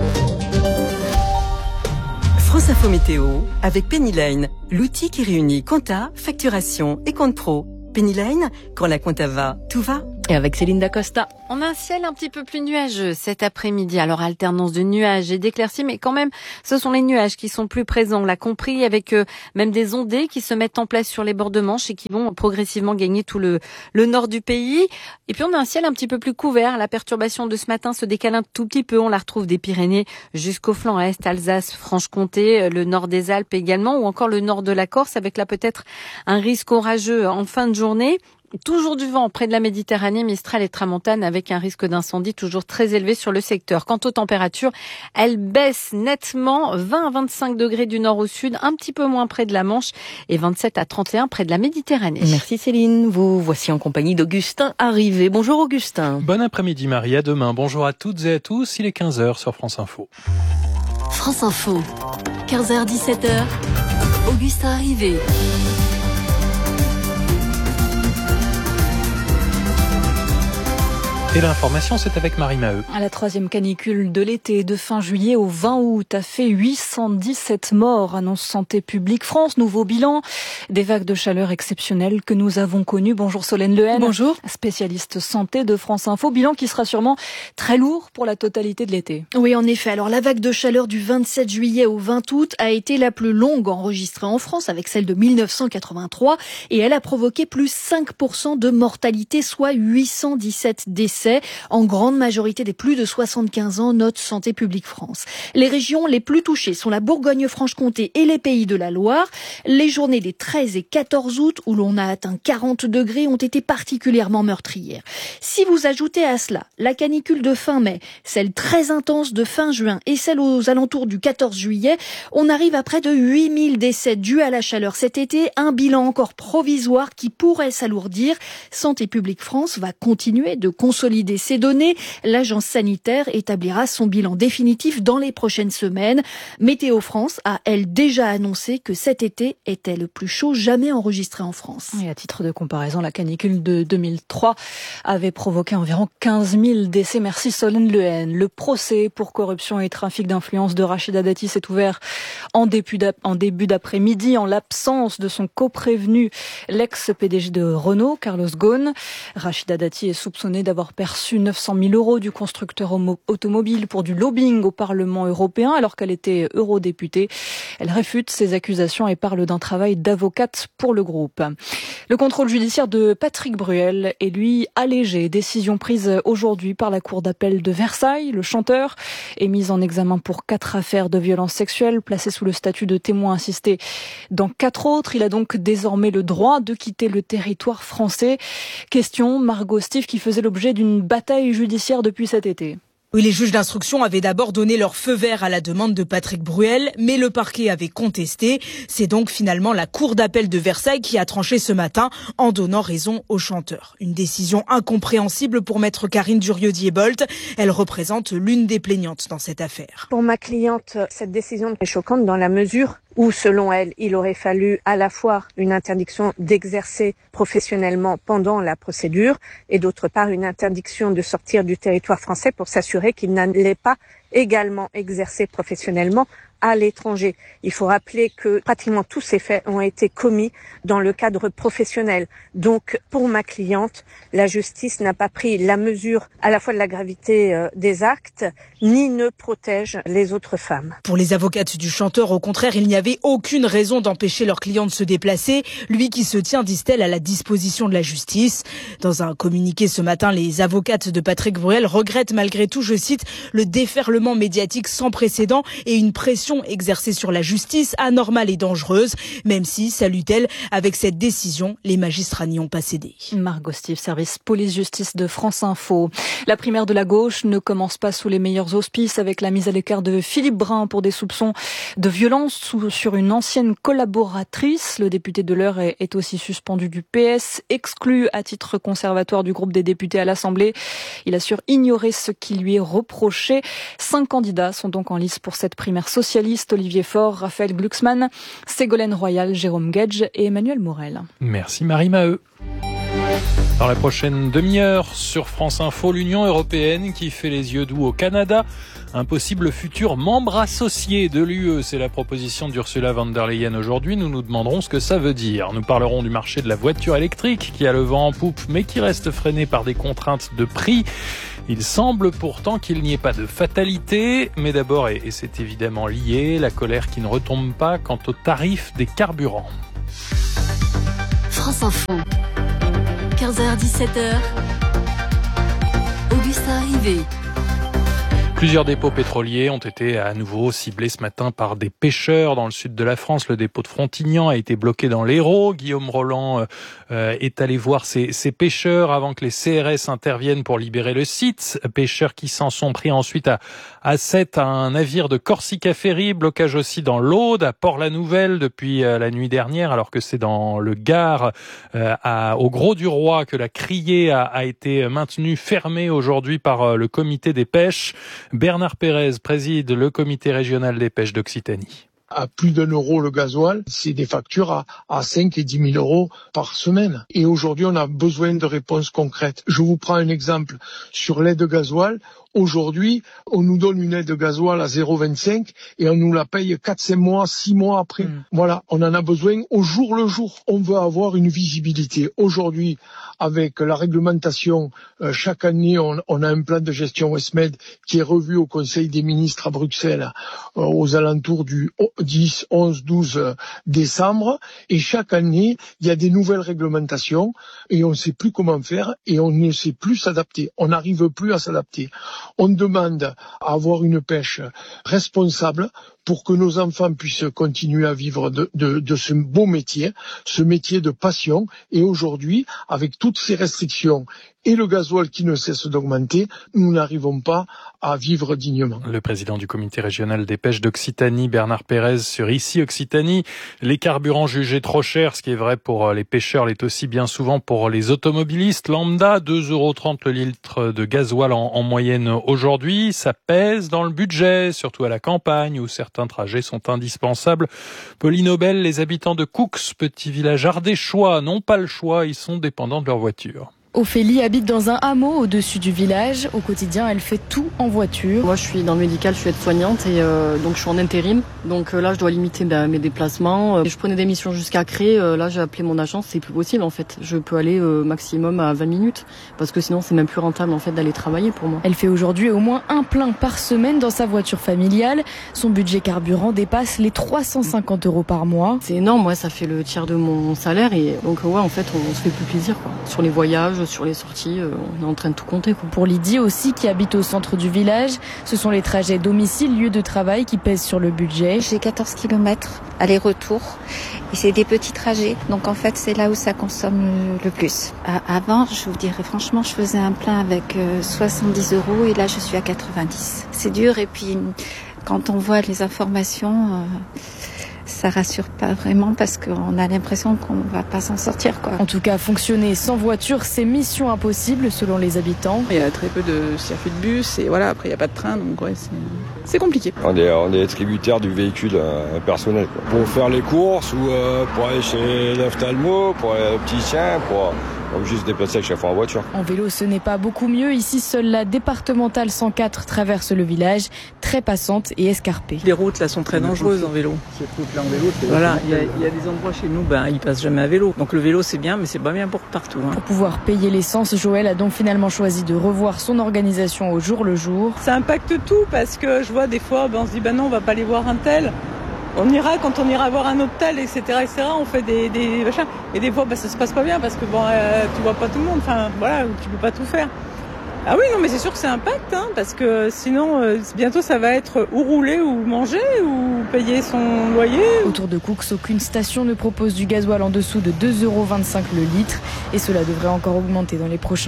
France Info Météo avec Pennyline, l'outil qui réunit compta, facturation et compte pro. Pennyline, quand la compta va, tout va. Et avec Céline Dacosta. On a un ciel un petit peu plus nuageux cet après-midi. Alors alternance de nuages et d'éclaircies, mais quand même, ce sont les nuages qui sont plus présents. On l'a compris, avec même des ondées qui se mettent en place sur les bords de Manche et qui vont progressivement gagner tout le nord du pays. Et puis on a un ciel un petit peu plus couvert. La perturbation de ce matin se décale un tout petit peu. On la retrouve des Pyrénées jusqu'au flanc est, Alsace, Franche-Comté, le nord des Alpes également, ou encore le nord de la Corse, avec là peut-être un risque orageux en fin de journée. Toujours du vent près de la Méditerranée, Mistral et Tramontane, avec un risque d'incendie toujours très élevé sur le secteur. Quant aux températures, elles baissent nettement, 20 à 25 degrés du nord au sud, un petit peu moins près de la Manche et 27 à 31 près de la Méditerranée. Merci Céline, vous voici en compagnie d'Augustin Arrivé. Bonjour Augustin. Bon après-midi Marie, à demain. Bonjour à toutes et à tous, il est 15h sur France Info. France Info, 15h-17h, Augustin Arrivé. Et l'information, c'est avec Marie Maheu. La troisième canicule de l'été, de fin juillet au 20 août, a fait 817 morts, annonce Santé publique France. Nouveau bilan des vagues de chaleur exceptionnelles que nous avons connues. Bonjour Solène Lehen. Bonjour. Spécialiste santé de France Info. Bilan qui sera sûrement très lourd pour la totalité de l'été. Oui, en effet. Alors, la vague de chaleur du 27 juillet au 20 août a été la plus longue enregistrée en France, avec celle de 1983. Et elle a provoqué plus 5% de mortalité, soit 817 décès. En grande majorité des plus de 75 ans, note Santé publique France. Les régions les plus touchées sont la Bourgogne-Franche-Comté et les Pays de la Loire. Les journées des 13 et 14 août, où l'on a atteint 40 degrés, ont été particulièrement meurtrières. Si vous ajoutez à cela la canicule de fin mai, celle très intense de fin juin et celle aux alentours du 14 juillet, on arrive à près de 8000 décès dus à la chaleur cet été. Un bilan encore provisoire qui pourrait s'alourdir. Santé publique France va continuer de consolider ces données. L'agence sanitaire établira son bilan définitif dans les prochaines semaines. Météo France a, elle, déjà annoncé que cet été était le plus chaud jamais enregistré en France. Et à titre de comparaison, la canicule de 2003 avait provoqué environ 15 000 décès. Merci Solène Lehen. Le procès pour corruption et trafic d'influence de Rachida Dati s'est ouvert en début d'après-midi en l'absence de son coprévenu, l'ex-PDG de Renault, Carlos Ghosn. Rachida Dati est soupçonnée d'avoir perçu 900 000 euros du constructeur automobile pour du lobbying au Parlement européen alors qu'elle était eurodéputée. Elle réfute ces accusations et parle d'un travail d'avocate pour le groupe. Le contrôle judiciaire de Patrick Bruel est lui allégé. Décision prise aujourd'hui par la Cour d'appel de Versailles. Le chanteur est mis en examen pour 4 affaires de violences sexuelles placées sous le statut de témoin assisté dans 4 autres. Il a donc désormais le droit de quitter le territoire français. Question, Margot Steve, qui faisait l'objet d'une bataille judiciaire depuis cet été. Oui, les juges d'instruction avaient d'abord donné leur feu vert à la demande de Patrick Bruel, mais le parquet avait contesté. C'est donc finalement la Cour d'appel de Versailles qui a tranché ce matin en donnant raison au chanteur. Une décision incompréhensible pour maître Karine Durieux-Diebold. Elle représente l'une des plaignantes dans cette affaire. Pour ma cliente, cette décision est choquante dans la mesure où, selon elle, il aurait fallu à la fois une interdiction d'exercer professionnellement pendant la procédure et d'autre part une interdiction de sortir du territoire français pour s'assurer qu'il n'allait pas également exercer professionnellement à l'étranger. Il faut rappeler que pratiquement tous ces faits ont été commis dans le cadre professionnel. Donc, pour ma cliente, la justice n'a pas pris la mesure à la fois de la gravité des actes, ni ne protège les autres femmes. Pour les avocates du chanteur, au contraire, il n'y avait aucune raison d'empêcher leur client de se déplacer, lui qui se tient, disent-elles, à la disposition de la justice. Dans un communiqué ce matin, les avocates de Patrick Bruel regrettent malgré tout, je cite, le déferlement médiatique sans précédent et une pression exercée sur la justice anormale et dangereuse, même si, salue-t-elle, avec cette décision, les magistrats n'y ont pas cédé. Margot Steve, service police-justice de France Info. La primaire de la gauche ne commence pas sous les meilleurs auspices avec la mise à l'écart de Philippe Brun pour des soupçons de violence sur une ancienne collaboratrice. Le député de l'Eure est aussi suspendu du PS, exclu à titre conservatoire du groupe des députés à l'Assemblée. Il assure ignorer ce qui lui est reproché. 5 candidats sont donc en lice pour cette primaire socialiste. Olivier Faure, Raphaël Glucksmann, Ségolène Royal, Jérôme Guedj et Emmanuel Morel. Merci Marie Maheu. Dans la prochaine demi-heure sur France Info, l'Union européenne qui fait les yeux doux au Canada. Un possible futur membre associé de l'UE, c'est la proposition d'Ursula von der Leyen aujourd'hui. Nous nous demanderons ce que ça veut dire. Nous parlerons du marché de la voiture électrique qui a le vent en poupe mais qui reste freiné par des contraintes de prix. Il semble pourtant qu'il n'y ait pas de fatalité, mais d'abord, et c'est évidemment lié, la colère qui ne retombe pas quant au tarif des carburants. France Info, 15h-17h, Augustin Rivet. Plusieurs dépôts pétroliers ont été à nouveau ciblés ce matin par des pêcheurs dans le sud de la France. Le dépôt de Frontignan a été bloqué dans l'Hérault. Guillaume Roland est allé voir ces pêcheurs avant que les CRS interviennent pour libérer le site. Pêcheurs qui s'en sont pris ensuite à 7 à un navire de Corsica Ferry. Blocage aussi dans l'Aude, à Port-la-Nouvelle depuis la nuit dernière, alors que c'est dans le Gard, au Grau-du-Roi, que la criée a été maintenue fermée aujourd'hui par le comité des pêches. Bernard Pérez préside le comité régional des pêches d'Occitanie. À plus d'1 euro le gasoil, c'est des factures à 5 et 10 000 euros par semaine. Et aujourd'hui, on a besoin de réponses concrètes. Je vous prends un exemple sur l'aide gasoil. Aujourd'hui, on nous donne une aide gasoil à 0,25 et on nous la paye 4, 5 mois, 6 mois après. Voilà, on en a besoin au jour le jour. On veut avoir une visibilité. Aujourd'hui, avec la réglementation, chaque année, on a un plan de gestion ESMED qui est revu au Conseil des ministres à Bruxelles aux alentours du 10, 11, 12 décembre. Et chaque année, il y a des nouvelles réglementations et on ne sait plus comment faire et on ne sait plus s'adapter. On n'arrive plus à s'adapter. On demande à avoir une pêche responsable pour que nos enfants puissent continuer à vivre de ce beau métier, ce métier de passion. Et aujourd'hui, avec toutes ces restrictions et le gasoil qui ne cesse d'augmenter, nous n'arrivons pas à vivre dignement. Le président du comité régional des pêches d'Occitanie, Bernard Pérez, sur Ici Occitanie. Les carburants jugés trop chers, ce qui est vrai pour les pêcheurs, l'est aussi bien souvent pour les automobilistes lambda. 2,30 € le litre de gasoil en moyenne aujourd'hui. Ça pèse dans le budget, surtout à la campagne où certains trajets sont indispensables. Pauline Aubel, les habitants de Coux, petit village ardéchois, n'ont pas le choix, ils sont dépendants de leur voiture. Ophélie habite dans un hameau au-dessus du village. Au quotidien, elle fait tout en voiture. Moi, je suis dans le médical, je suis aide-soignante et donc je suis en intérim. Donc là, je dois limiter mes déplacements. Je prenais des missions jusqu'à Cré. Là, j'ai appelé mon agence, c'est plus possible en fait. Je peux aller maximum à 20 minutes parce que sinon, c'est même plus rentable en fait d'aller travailler pour moi. Elle fait aujourd'hui au moins un plein par semaine dans sa voiture familiale. Son budget carburant dépasse les 350 € par mois. C'est énorme, ouais, ça fait le tiers de mon salaire et donc ouais, en fait, on se fait plus plaisir quoi. Sur les voyages, sur les sorties, on est en train de tout compter quoi. Pour Lydie aussi, qui habite au centre du village, ce sont les trajets domicile-lieu de travail qui pèsent sur le budget. J'ai 14 km aller-retour et c'est des petits trajets. Donc en fait, c'est là où ça consomme le plus. Avant, je vous dirais franchement, je faisais un plein avec 70 € et là, je suis à 90. C'est dur et puis quand on voit les informations... ça rassure pas vraiment parce qu'on a l'impression qu'on va pas s'en sortir quoi. En tout cas, fonctionner sans voiture, c'est mission impossible selon les habitants. Il y a très peu de circuits de bus et voilà, après il y a pas de train donc ouais, c'est compliqué. On est tributaire du véhicule personnel quoi. Pour faire les courses ou pour aller chez l'ophtalmo, pour aller au l'opticien, pour juste se déplacer à chaque fois en voiture. En vélo, ce n'est pas beaucoup mieux. Ici, seule la départementale 104 traverse le village, très passante et escarpée. Les routes là sont très dangereuses en vélo. Cette route-là en vélo, voilà, il y a des endroits chez nous, ils passent jamais à vélo. Donc le vélo c'est bien, mais c'est pas bien pour partout. Pour pouvoir payer l'essence, Joël a donc finalement choisi de revoir son organisation au jour le jour. Ça impacte tout parce que je vois des fois, on se dit non, on va pas aller voir un tel. On ira quand on ira voir un autre tel, etc. On fait des machins. Et des fois, ça se passe pas bien parce que tu vois pas tout le monde. Enfin, voilà, tu peux pas tout faire. Ah oui, non, mais c'est sûr que ça impacte, parce que sinon, bientôt, ça va être ou rouler ou manger ou payer son loyer. Autour de Coux, aucune station ne propose du gasoil en dessous de 2,25 € le litre. Et cela devrait encore augmenter dans les prochains jours.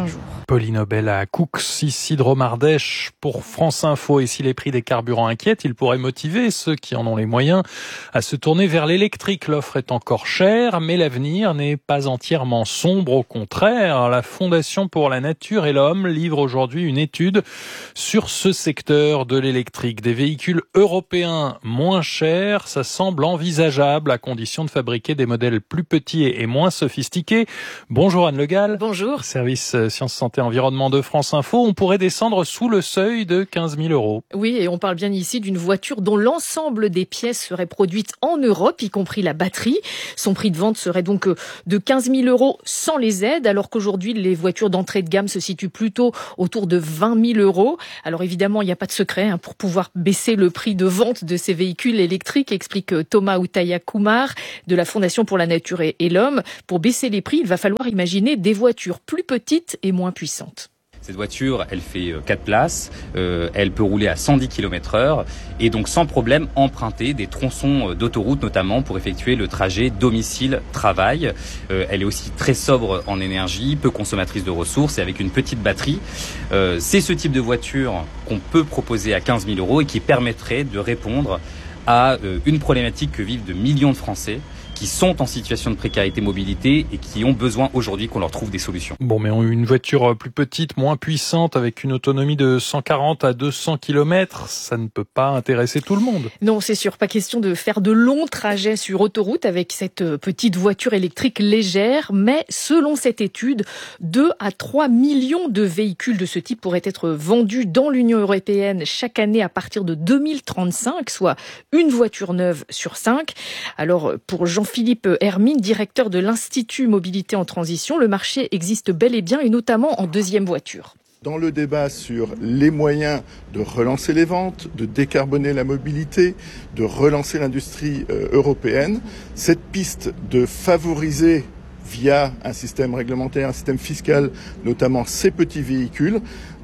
Pauline Obel à Coux, Isidro Mardèche pour France Info. Et si les prix des carburants inquiètent, ils pourraient motiver ceux qui en ont les moyens à se tourner vers l'électrique. L'offre est encore chère, mais l'avenir n'est pas entièrement sombre. Au contraire, la Fondation pour la Nature et l'Homme livre aujourd'hui une étude sur ce secteur de l'électrique. Des véhicules européens moins chers, ça semble envisageable à condition de fabriquer des modèles plus petits et moins sophistiqués. Bonjour Anne Le Gall. Bonjour. Service Sciences, Santé, Environnement de France Info. On pourrait descendre sous le seuil de 15 000 €. Oui, et on parle bien ici d'une voiture dont l'ensemble des pièces seraient produites en Europe, y compris la batterie. Son prix de vente serait donc de 15 000 € sans les aides, alors qu'aujourd'hui, les voitures d'entrée de gamme se situent plutôt autour de 20 000 €. Alors évidemment, il n'y a pas de secret pour pouvoir baisser le prix de vente de ces véhicules électriques, explique Thomas Outaya-Kumar de la Fondation pour la Nature et l'Homme. Pour baisser les prix, il va falloir imaginer des voitures plus petites et moins puissantes. Cette voiture, elle fait 4 places, elle peut rouler à 110 km/h et donc sans problème emprunter des tronçons d'autoroute notamment pour effectuer le trajet domicile-travail. Elle est aussi très sobre en énergie, peu consommatrice de ressources et avec une petite batterie. C'est ce type de voiture qu'on peut proposer à 15 000 € et qui permettrait de répondre à une problématique que vivent de millions de Français qui sont en situation de précarité mobilité et qui ont besoin aujourd'hui qu'on leur trouve des solutions. Bon, mais une voiture plus petite, moins puissante, avec une autonomie de 140 à 200 km, ça ne peut pas intéresser tout le monde. Non, c'est sûr, pas question de faire de longs trajets sur autoroute avec cette petite voiture électrique légère, mais selon cette étude, 2 à 3 millions de véhicules de ce type pourraient être vendus dans l'Union européenne chaque année à partir de 2035, soit une voiture neuve sur 5. Alors, pour Jean-Philippe Hermine, directeur de l'Institut Mobilité en Transition, le marché existe bel et bien et notamment en deuxième voiture. Dans le débat sur les moyens de relancer les ventes, de décarboner la mobilité, de relancer l'industrie européenne, cette piste de favoriser via un système réglementaire, un système fiscal, notamment ces petits véhicules,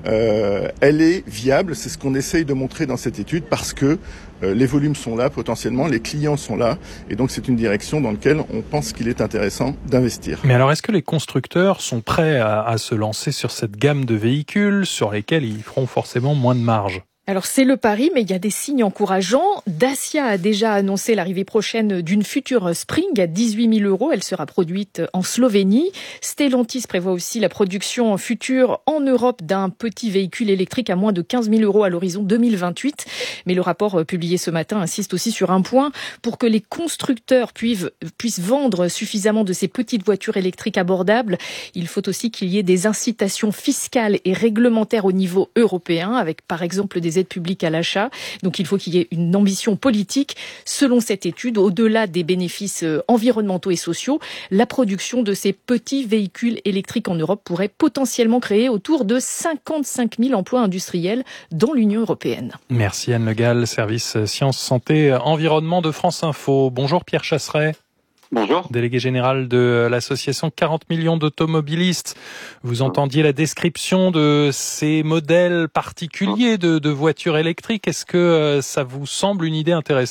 elle est viable. C'est ce qu'on essaye de montrer dans cette étude parce que les volumes sont là potentiellement, les clients sont là et donc c'est une direction dans laquelle on pense qu'il est intéressant d'investir. Mais alors est-ce que les constructeurs sont prêts à se lancer sur cette gamme de véhicules sur lesquels ils feront forcément moins de marge ? Alors c'est le pari, mais il y a des signes encourageants. Dacia a déjà annoncé l'arrivée prochaine d'une future Spring à 18 000 €. Elle sera produite en Slovénie. Stellantis prévoit aussi la production future en Europe d'un petit véhicule électrique à moins de 15 000 € à l'horizon 2028. Mais le rapport publié ce matin insiste aussi sur un point. Pour que les constructeurs puissent vendre suffisamment de ces petites voitures électriques abordables, il faut aussi qu'il y ait des incitations fiscales et réglementaires au niveau européen, avec par exemple des aides publiques à l'achat. Donc il faut qu'il y ait une ambition politique. Selon cette étude, au-delà des bénéfices environnementaux et sociaux, la production de ces petits véhicules électriques en Europe pourrait potentiellement créer autour de 55 000 emplois industriels dans l'Union européenne. Merci Anne Le Gall, service Sciences, Santé, Environnement de France Info. Bonjour Pierre Chasseret. Bonjour. Délégué général de l'association 40 millions d'automobilistes. Vous entendiez la description de ces modèles particuliers de voitures électriques. Est-ce que ça vous semble une idée intéressante ?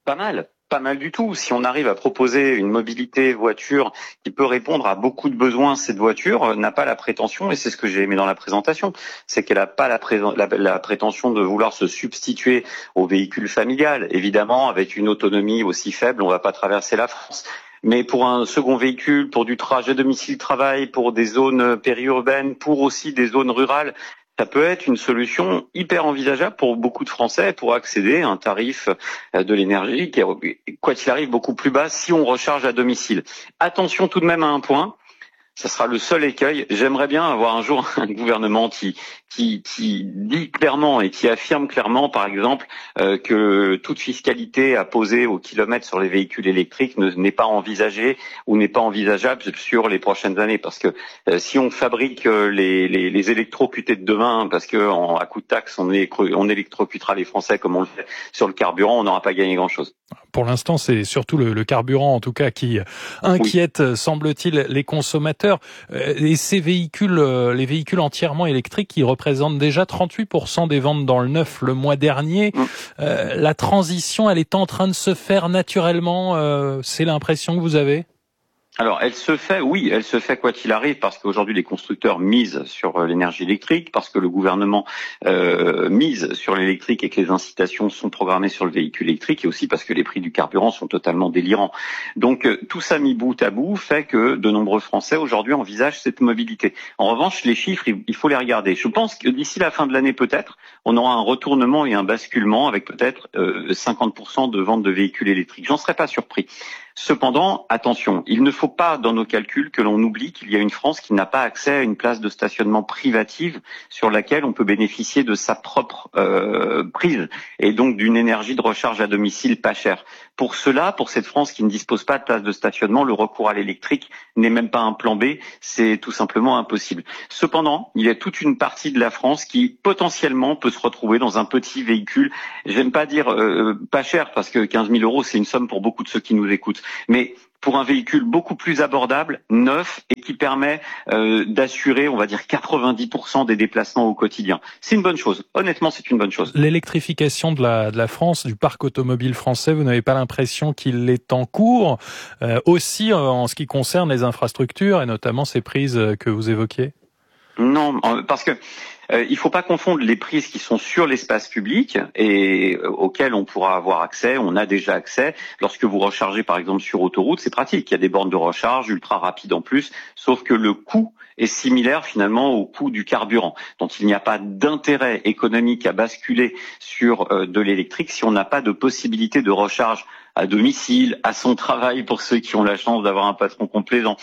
Pas mal du tout. Si on arrive à proposer une mobilité voiture qui peut répondre à beaucoup de besoins, cette voiture n'a pas la prétention, et c'est ce que j'ai aimé dans la présentation, c'est qu'elle n'a pas la prétention de vouloir se substituer au véhicule familial. Évidemment, avec une autonomie aussi faible, on va pas traverser la France. Mais pour un second véhicule, pour du trajet domicile-travail, pour des zones périurbaines, pour aussi des zones rurales, ça peut être une solution hyper envisageable pour beaucoup de Français pour accéder à un tarif de l'énergie qui est, quoi qu'il arrive, beaucoup plus bas si on recharge à domicile. Attention tout de même à un point, ça sera le seul écueil. J'aimerais bien avoir un jour un gouvernement qui dit clairement et qui affirme clairement, par exemple, que toute fiscalité apposée au kilomètre sur les véhicules électriques n'est pas envisagée ou n'est pas envisageable sur les prochaines années. Parce que si on fabrique les électrocutés de demain, parce que à coup de taxe on électrocutera les Français comme on le fait sur le carburant, on n'aura pas gagné grand-chose. Pour l'instant, c'est surtout le carburant, en tout cas, qui inquiète, oui, semble-t-il, les consommateurs. Et ces véhicules, les véhicules entièrement électriques, qui représentent déjà 38% des ventes dans le neuf le mois dernier. La transition, elle est en train de se faire naturellement. C'est l'impression que vous avez ? Alors, elle se fait quoi qu'il arrive, parce qu'aujourd'hui les constructeurs misent sur l'énergie électrique, parce que le gouvernement mise sur l'électrique et que les incitations sont programmées sur le véhicule électrique, et aussi parce que les prix du carburant sont totalement délirants. Donc tout ça mis bout à bout fait que de nombreux Français aujourd'hui envisagent cette mobilité. En revanche, les chiffres, il faut les regarder. Je pense que d'ici la fin de l'année peut-être, on aura un retournement et un basculement avec peut-être 50% de vente de véhicules électriques. J'en serais pas surpris. Cependant, attention, il ne faut pas dans nos calculs que l'on oublie qu'il y a une France qui n'a pas accès à une place de stationnement privative sur laquelle on peut bénéficier de sa propre prise et donc d'une énergie de recharge à domicile pas chère. Pour cela, pour cette France qui ne dispose pas de place de stationnement, le recours à l'électrique n'est même pas un plan B, c'est tout simplement impossible. Cependant, il y a toute une partie de la France qui potentiellement peut se retrouver dans un petit véhicule, j'aime pas dire pas cher parce que 15 000 euros c'est une somme pour beaucoup de ceux qui nous écoutent, mais pour un véhicule beaucoup plus abordable, neuf, et qui permet d'assurer, on va dire, 90% des déplacements au quotidien. C'est une bonne chose. Honnêtement, c'est une bonne chose. L'électrification de la France, du parc automobile français, vous n'avez pas l'impression qu'il est en cours, aussi en ce qui concerne les infrastructures et notamment ces prises que vous évoquiez? Non, parce que il faut pas confondre les prises qui sont sur l'espace public et auxquelles on pourra avoir accès, on a déjà accès. Lorsque vous rechargez par exemple sur autoroute, c'est pratique, il y a des bornes de recharge ultra rapides en plus, sauf que le coût est similaire finalement au coût du carburant. Donc il n'y a pas d'intérêt économique à basculer sur de l'électrique si on n'a pas de possibilité de recharge à domicile, à son travail pour ceux qui ont la chance d'avoir un patron complaisant.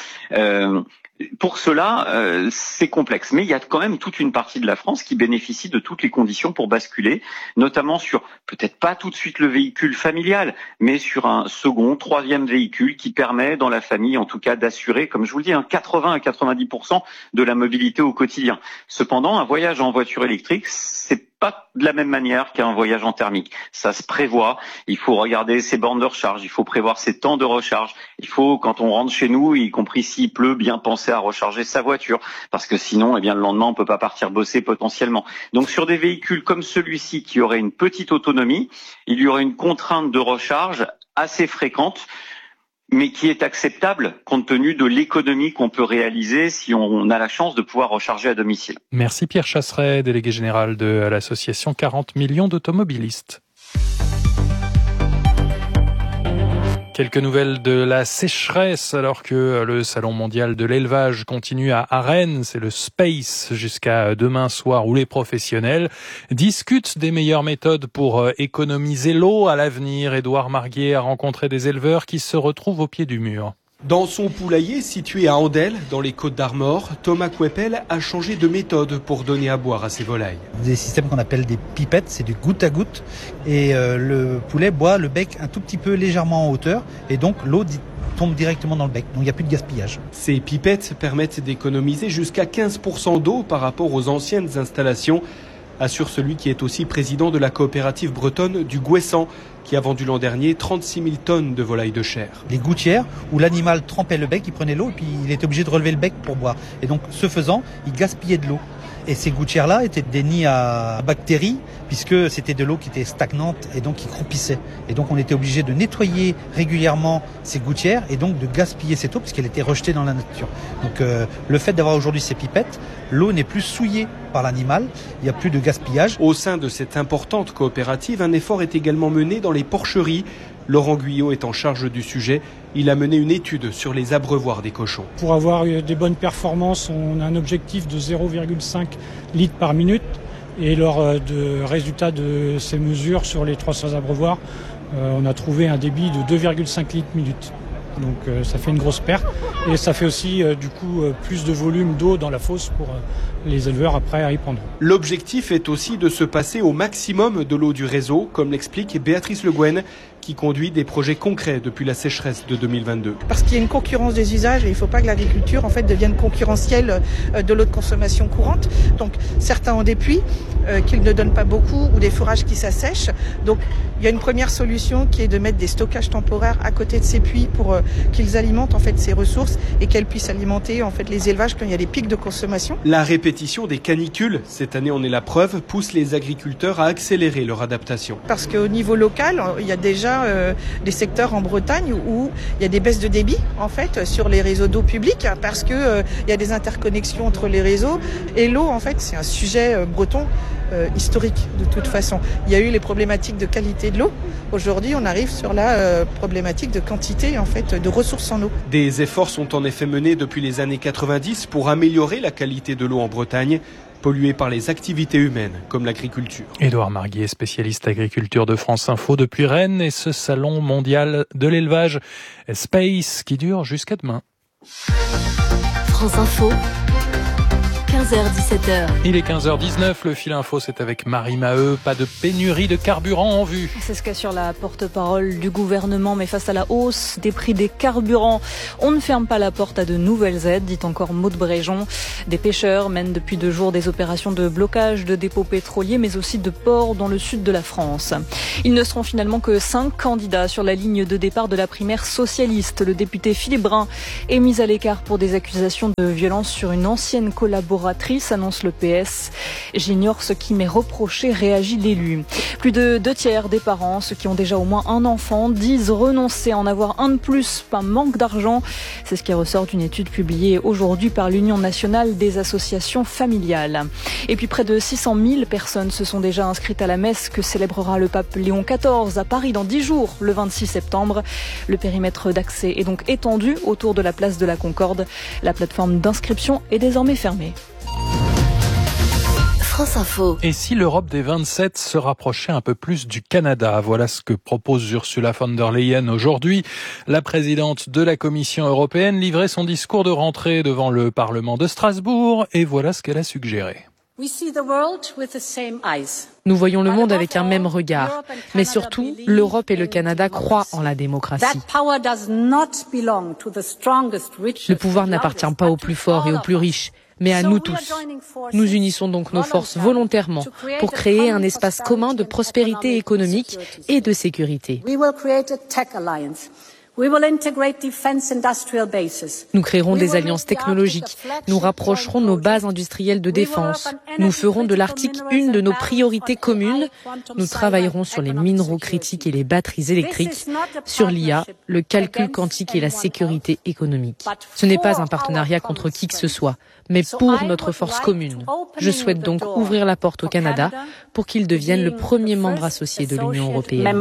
Pour cela, c'est complexe. Mais il y a quand même toute une partie de la France qui bénéficie de toutes les conditions pour basculer, notamment sur, peut-être pas tout de suite le véhicule familial, mais sur un second, troisième véhicule qui permet, dans la famille, en tout cas, d'assurer, comme je vous le dis, 80 à 90% de la mobilité au quotidien. Cependant, un voyage en voiture électrique, c'est pas de la même manière qu'un voyage en thermique. Ça se prévoit. Il faut regarder ses bornes de recharge. Il faut prévoir ses temps de recharge. Il faut, quand on rentre chez nous, y compris s'il pleut, bien penser à recharger sa voiture. Parce que sinon, le lendemain, on peut pas partir bosser potentiellement. Donc, sur des véhicules comme celui-ci, qui aurait une petite autonomie, il y aurait une contrainte de recharge assez fréquente, mais qui est acceptable compte tenu de l'économie qu'on peut réaliser si on a la chance de pouvoir recharger à domicile. Merci Pierre Chasseret, délégué général de l'association 40 millions d'automobilistes. Quelques nouvelles de la sécheresse alors que le Salon mondial de l'élevage continue à Rennes. C'est le Space jusqu'à demain soir où les professionnels discutent des meilleures méthodes pour économiser l'eau à l'avenir. Édouard Marguier a rencontré des éleveurs qui se retrouvent au pied du mur. Dans son poulailler situé à Andel, dans les Côtes-d'Armor, Thomas Couepel a changé de méthode pour donner à boire à ses volailles. Des systèmes qu'on appelle des pipettes, c'est du goutte à goutte. Et le poulet boit le bec un tout petit peu légèrement en hauteur. Et donc l'eau tombe directement dans le bec. Donc il n'y a plus de gaspillage. Ces pipettes permettent d'économiser jusqu'à 15% d'eau par rapport aux anciennes installations, assure celui qui est aussi président de la coopérative bretonne du Gouessant, qui a vendu l'an dernier 36 000 tonnes de volailles de chair. Les gouttières où l'animal trempait le bec, il prenait l'eau et puis il était obligé de relever le bec pour boire. Et donc, ce faisant, il gaspillait de l'eau. Et ces gouttières-là étaient des nids à bactéries, puisque c'était de l'eau qui était stagnante et donc qui croupissait. Et donc on était obligé de nettoyer régulièrement ces gouttières et donc de gaspiller cette eau puisqu'elle était rejetée dans la nature. Donc le fait d'avoir aujourd'hui ces pipettes, l'eau n'est plus souillée par l'animal, il n'y a plus de gaspillage. Au sein de cette importante coopérative, un effort est également mené dans les porcheries. Laurent Guyot est en charge du sujet. Il a mené une étude sur les abreuvoirs des cochons. Pour avoir des bonnes performances, on a un objectif de 0,5 litres par minute. Et lors de résultats de ces mesures sur les 300 abreuvoirs, on a trouvé un débit de 2,5 litres minute. Donc ça fait une grosse perte et ça fait aussi du coup plus de volume d'eau dans la fosse pour les éleveurs après à y prendre. L'objectif est aussi de se passer au maximum de l'eau du réseau, comme l'explique Béatrice Le Guen, qui conduit des projets concrets depuis la sécheresse de 2022. Parce qu'il y a une concurrence des usages et il ne faut pas que l'agriculture en fait devienne concurrentielle de l'eau de consommation courante. Donc certains ont des puits qu'ils ne donnent pas beaucoup ou des fourrages qui s'assèchent. Donc il y a une première solution qui est de mettre des stockages temporaires à côté de ces puits pour qu'ils alimentent en fait ces ressources et qu'elles puissent alimenter en fait les élevages quand il y a des pics de consommation. La répétition des canicules, cette année on est la preuve, pousse les agriculteurs à accélérer leur adaptation. Parce qu'au niveau local, il y a déjà des secteurs en Bretagne où il y a des baisses de débit en fait sur les réseaux d'eau publique parce que il y a des interconnexions entre les réseaux et l'eau en fait c'est un sujet breton historique de toute façon. Il y a eu les problématiques de qualité de l'eau. Aujourd'hui, on arrive sur la problématique de quantité en fait de ressources en eau. Des efforts sont en effet menés depuis les années 90 pour améliorer la qualité de l'eau en Bretagne, polluée par les activités humaines comme l'agriculture. Édouard Marguier, spécialiste agriculture de France Info depuis Rennes et ce salon mondial de l'élevage Space qui dure jusqu'à demain. France Info. 15h-17h. Il est 15h19, le fil info c'est avec Marie Maheu, pas de pénurie de carburant en vue. C'est ce qu'assure la porte-parole du gouvernement, mais face à la hausse des prix des carburants, on ne ferme pas la porte à de nouvelles aides, dit encore Maud Bréjon. Des pêcheurs mènent depuis 2 jours des opérations de blocage de dépôts pétroliers, mais aussi de ports dans le sud de la France. Ils ne seront finalement que 5 candidats sur la ligne de départ de la primaire socialiste. Le député Philippe Brun est mis à l'écart pour des accusations de violence sur une ancienne collaboratrice, annonce le PS. J'ignore ce qui m'est reproché, réagit l'élu. Plus de 2/3 des parents, ceux qui ont déjà au moins un enfant, disent renoncer à en avoir un de plus par manque d'argent. C'est ce qui ressort d'une étude publiée aujourd'hui par l'Union nationale des associations familiales. Et puis près de 600 000 personnes se sont déjà inscrites à la messe que célébrera le pape Léon XIV à Paris dans 10 jours, le 26 septembre. Le périmètre d'accès est donc étendu autour de la place de la Concorde. La plateforme d'inscription est désormais fermée. France Info. Et si l'Europe des 27 se rapprochait un peu plus du Canada? Voilà ce que propose Ursula von der Leyen aujourd'hui. La présidente de la Commission européenne livrait son discours de rentrée devant le Parlement de Strasbourg et voilà ce qu'elle a suggéré. Nous voyons le monde avec un même regard. Mais surtout, l'Europe et le Canada croient en la démocratie. Le pouvoir n'appartient pas aux plus forts et aux plus riches, mais à nous tous. Nous unissons donc nos forces volontairement pour créer un espace commun de prospérité économique et de sécurité. Nous créerons des alliances technologiques, nous rapprocherons nos bases industrielles de défense, nous ferons de l'Arctique une de nos priorités communes, nous travaillerons sur les minéraux critiques et les batteries électriques, sur l'IA, le calcul quantique et la sécurité économique. Ce n'est pas un partenariat contre qui que ce soit, mais pour notre force commune. Je souhaite donc ouvrir la porte au Canada pour qu'il devienne le premier membre associé de l'Union européenne.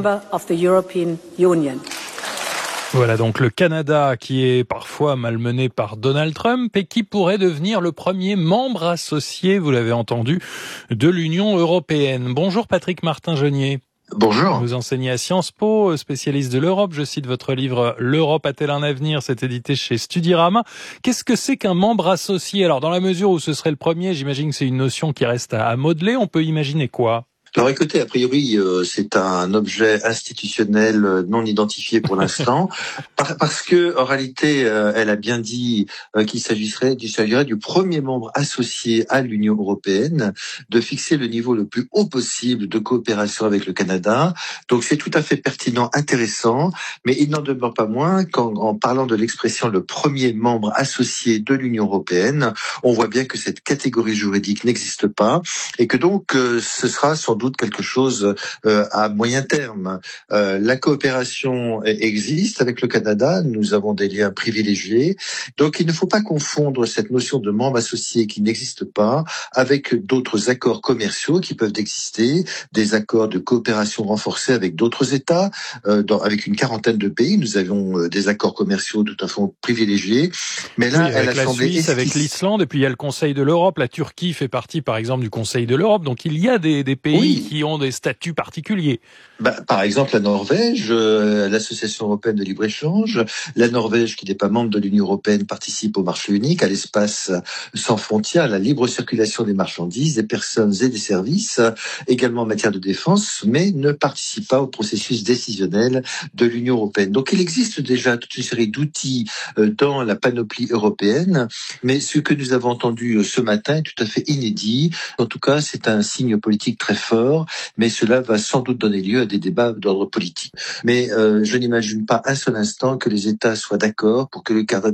Voilà donc le Canada qui est parfois malmené par Donald Trump et qui pourrait devenir le premier membre associé, vous l'avez entendu, de l'Union européenne. Bonjour Patrick Martin-Genier. Bonjour. Vous enseignez à Sciences Po, spécialiste de l'Europe. Je cite votre livre « L'Europe a-t-elle un avenir ?» C'est édité chez Studirama. Qu'est-ce que c'est qu'un membre associé? Alors dans la mesure où ce serait le premier, j'imagine que c'est une notion qui reste à modeler. On peut imaginer quoi? Alors écoutez, a priori, c'est un objet institutionnel non identifié pour l'instant, parce que en réalité, elle a bien dit qu'il s'agirait du premier membre associé à l'Union européenne, de fixer le niveau le plus haut possible de coopération avec le Canada. Donc c'est tout à fait pertinent, intéressant, mais il n'en demeure pas moins qu'en parlant de l'expression le premier membre associé de l'Union européenne, on voit bien que cette catégorie juridique n'existe pas et que donc ce sera sans doute quelque chose à moyen terme. La coopération existe avec le Canada, nous avons des liens privilégiés, donc il ne faut pas confondre cette notion de membre associé qui n'existe pas avec d'autres accords commerciaux qui peuvent exister, des accords de coopération renforcée avec d'autres États, avec une quarantaine de pays, nous avons des accords commerciaux tout à fait privilégiés, mais là, oui, elle a la semblé Suisse, avec l'Islande, et puis il y a le Conseil de l'Europe, la Turquie fait partie par exemple du Conseil de l'Europe, donc il y a des pays qui ont des statuts particuliers. Par exemple, la Norvège, l'Association européenne de libre-échange, la Norvège, qui n'est pas membre de l'Union européenne, participe au marché unique, à l'espace sans frontières, à la libre circulation des marchandises, des personnes et des services, également en matière de défense, mais ne participe pas au processus décisionnel de l'Union européenne. Donc il existe déjà toute une série d'outils dans la panoplie européenne, mais ce que nous avons entendu ce matin est tout à fait inédit. En tout cas, c'est un signe politique très fort, mais cela va sans doute donner lieu à des débats d'ordre politique. Mais je n'imagine pas un seul instant que les États soient d'accord pour que le Canada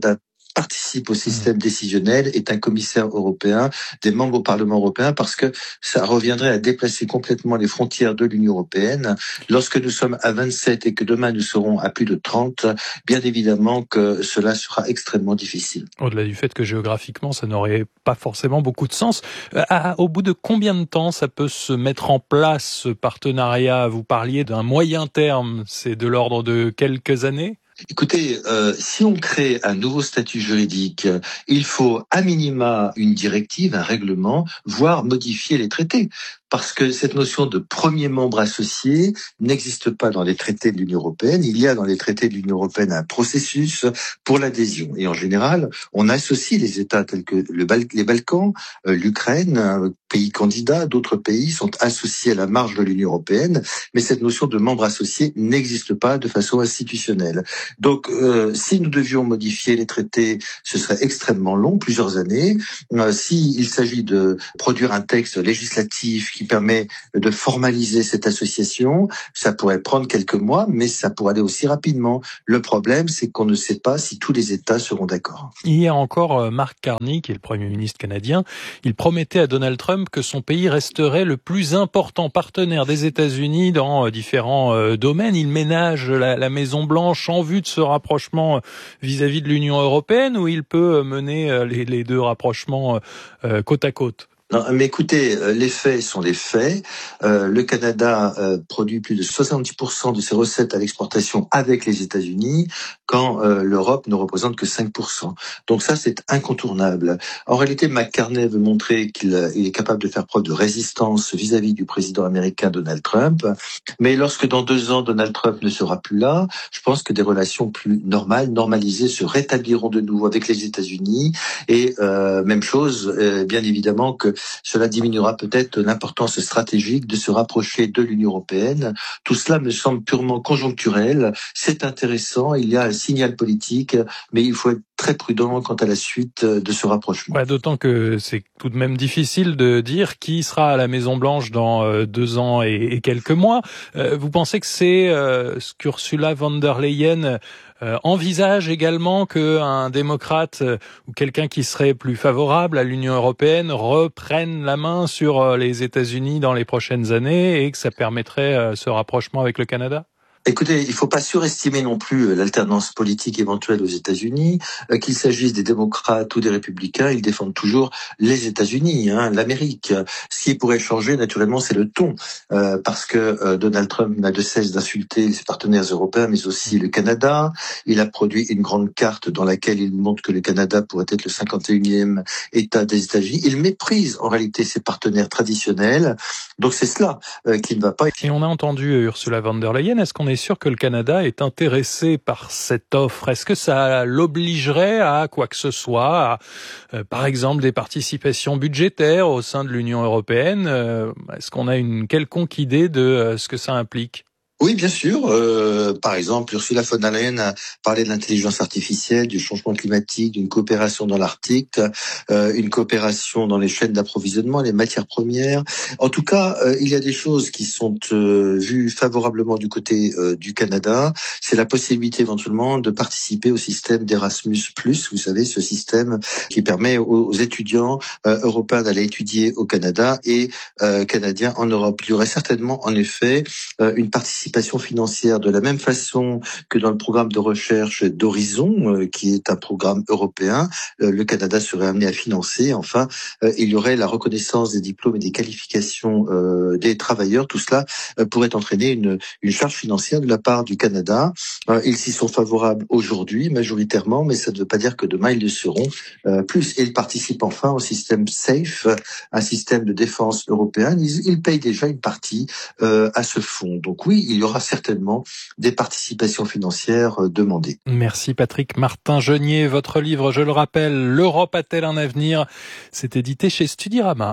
participe au système décisionnel est un commissaire européen, des membres au Parlement européen, parce que ça reviendrait à déplacer complètement les frontières de l'Union européenne. Lorsque nous sommes à 27 et que demain nous serons à plus de 30, bien évidemment que cela sera extrêmement difficile. Au-delà du fait que géographiquement, ça n'aurait pas forcément beaucoup de sens. Au bout de combien de temps ça peut se mettre en place, ce partenariat? Vous parliez d'un moyen terme, c'est de l'ordre de quelques années? Écoutez, si on crée un nouveau statut juridique, il faut à minima une directive, un règlement, voire modifier les traités. Parce que cette notion de premier membre associé n'existe pas dans les traités de l'Union européenne. Il y a dans les traités de l'Union européenne un processus pour l'adhésion. Et en général, on associe les États tels que les Balkans, l'Ukraine, pays candidat, d'autres pays sont associés à la marge de l'Union européenne. Mais cette notion de membre associé n'existe pas de façon institutionnelle. Donc, si nous devions modifier les traités, ce serait extrêmement long, plusieurs années. S'il s'agit de produire un texte législatif qui permet de formaliser cette association, ça pourrait prendre quelques mois, mais ça pourrait aller aussi rapidement. Le problème, c'est qu'on ne sait pas si tous les États seront d'accord. Hier encore, Mark Carney, qui est le Premier ministre canadien, il promettait à Donald Trump que son pays resterait le plus important partenaire des États-Unis dans différents domaines. Il ménage la Maison-Blanche en vue de ce rapprochement vis-à-vis de l'Union européenne, ou il peut mener les deux rapprochements côte à côte? Non, mais écoutez, les faits sont les faits. Le Canada produit plus de 70% de ses recettes à l'exportation avec les États-Unis, quand l'Europe ne représente que 5%. Donc ça, c'est incontournable. En réalité, McCartney veut montrer qu'il est capable de faire preuve de résistance vis-à-vis du président américain Donald Trump. Mais lorsque dans 2 ans, Donald Trump ne sera plus là, je pense que des relations plus normalisées se rétabliront de nouveau avec les États-Unis. Et même chose, bien évidemment que cela diminuera peut-être l'importance stratégique de se rapprocher de l'Union européenne. Tout cela me semble purement conjoncturel. C'est intéressant, il y a un signal politique, mais il faut être très prudent quant à la suite de ce rapprochement. Ouais, d'autant que c'est tout de même difficile de dire qui sera à la Maison-Blanche dans 2 ans et quelques mois. Vous pensez que c'est ce qu'Ursula von der Leyen envisage également qu'un démocrate ou quelqu'un qui serait plus favorable à l'Union européenne reprenne la main sur les États-Unis dans les prochaines années et que ça permettrait ce rapprochement avec le Canada? Écoutez, il ne faut pas surestimer non plus l'alternance politique éventuelle aux États-Unis. Qu'il s'agisse des démocrates ou des républicains, ils défendent toujours les États-Unis, l'Amérique. Ce qui pourrait changer, naturellement, c'est le ton, parce que Donald Trump n'a de cesse d'insulter ses partenaires européens, mais aussi le Canada. Il a produit une grande carte dans laquelle il montre que le Canada pourrait être le 51e État des États-Unis. Il méprise en réalité ses partenaires traditionnels. Donc c'est cela qui ne va pas. Et on a entendu Ursula von der Leyen. Est-ce qu'on est sûr que le Canada est intéressé par cette offre? Est-ce que ça l'obligerait à quoi que ce soit, à, par exemple, des participations budgétaires au sein de l'Union européenne? Est-ce qu'on a une quelconque idée de ce que ça implique? Oui, bien sûr. Par exemple, Ursula von der Leyen a parlé de l'intelligence artificielle, du changement climatique, d'une coopération dans l'Arctique, une coopération dans les chaînes d'approvisionnement, les matières premières. En tout cas, il y a des choses qui sont vues favorablement du côté du Canada. C'est la possibilité éventuellement de participer au système d'Erasmus+, vous savez, ce système qui permet aux étudiants européens d'aller étudier au Canada et canadiens en Europe. Il y aurait certainement, en effet, une participation financière de la même façon que dans le programme de recherche d'Horizon, qui est un programme européen. Le Canada serait amené à financer. Enfin, il y aurait la reconnaissance des diplômes et des qualifications des travailleurs. Tout cela pourrait entraîner une charge financière de la part du Canada. Ils s'y sont favorables aujourd'hui, majoritairement, mais ça ne veut pas dire que demain, ils le seront plus. Et ils participent enfin au système SAFE, un système de défense européen. Ils payent déjà une partie à ce fonds. Donc oui, il y aura certainement des participations financières demandées. Merci Patrick Martin-Genier. Votre livre, je le rappelle, L'Europe a-t-elle un avenir? C'est édité chez Studirama.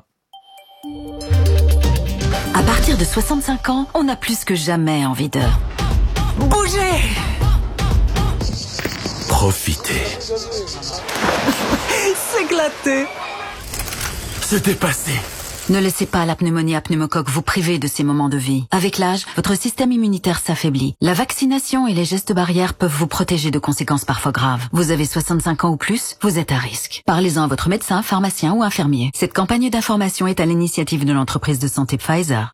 À partir de 65 ans, on a plus que jamais envie de bouger. Profiter. S'éclater. Se dépasser. Ne laissez pas la pneumonie à pneumocoque vous priver de ces moments de vie. Avec l'âge, votre système immunitaire s'affaiblit. La vaccination et les gestes barrières peuvent vous protéger de conséquences parfois graves. Vous avez 65 ans ou plus, vous êtes à risque. Parlez-en à votre médecin, pharmacien ou infirmier. Cette campagne d'information est à l'initiative de l'entreprise de santé Pfizer.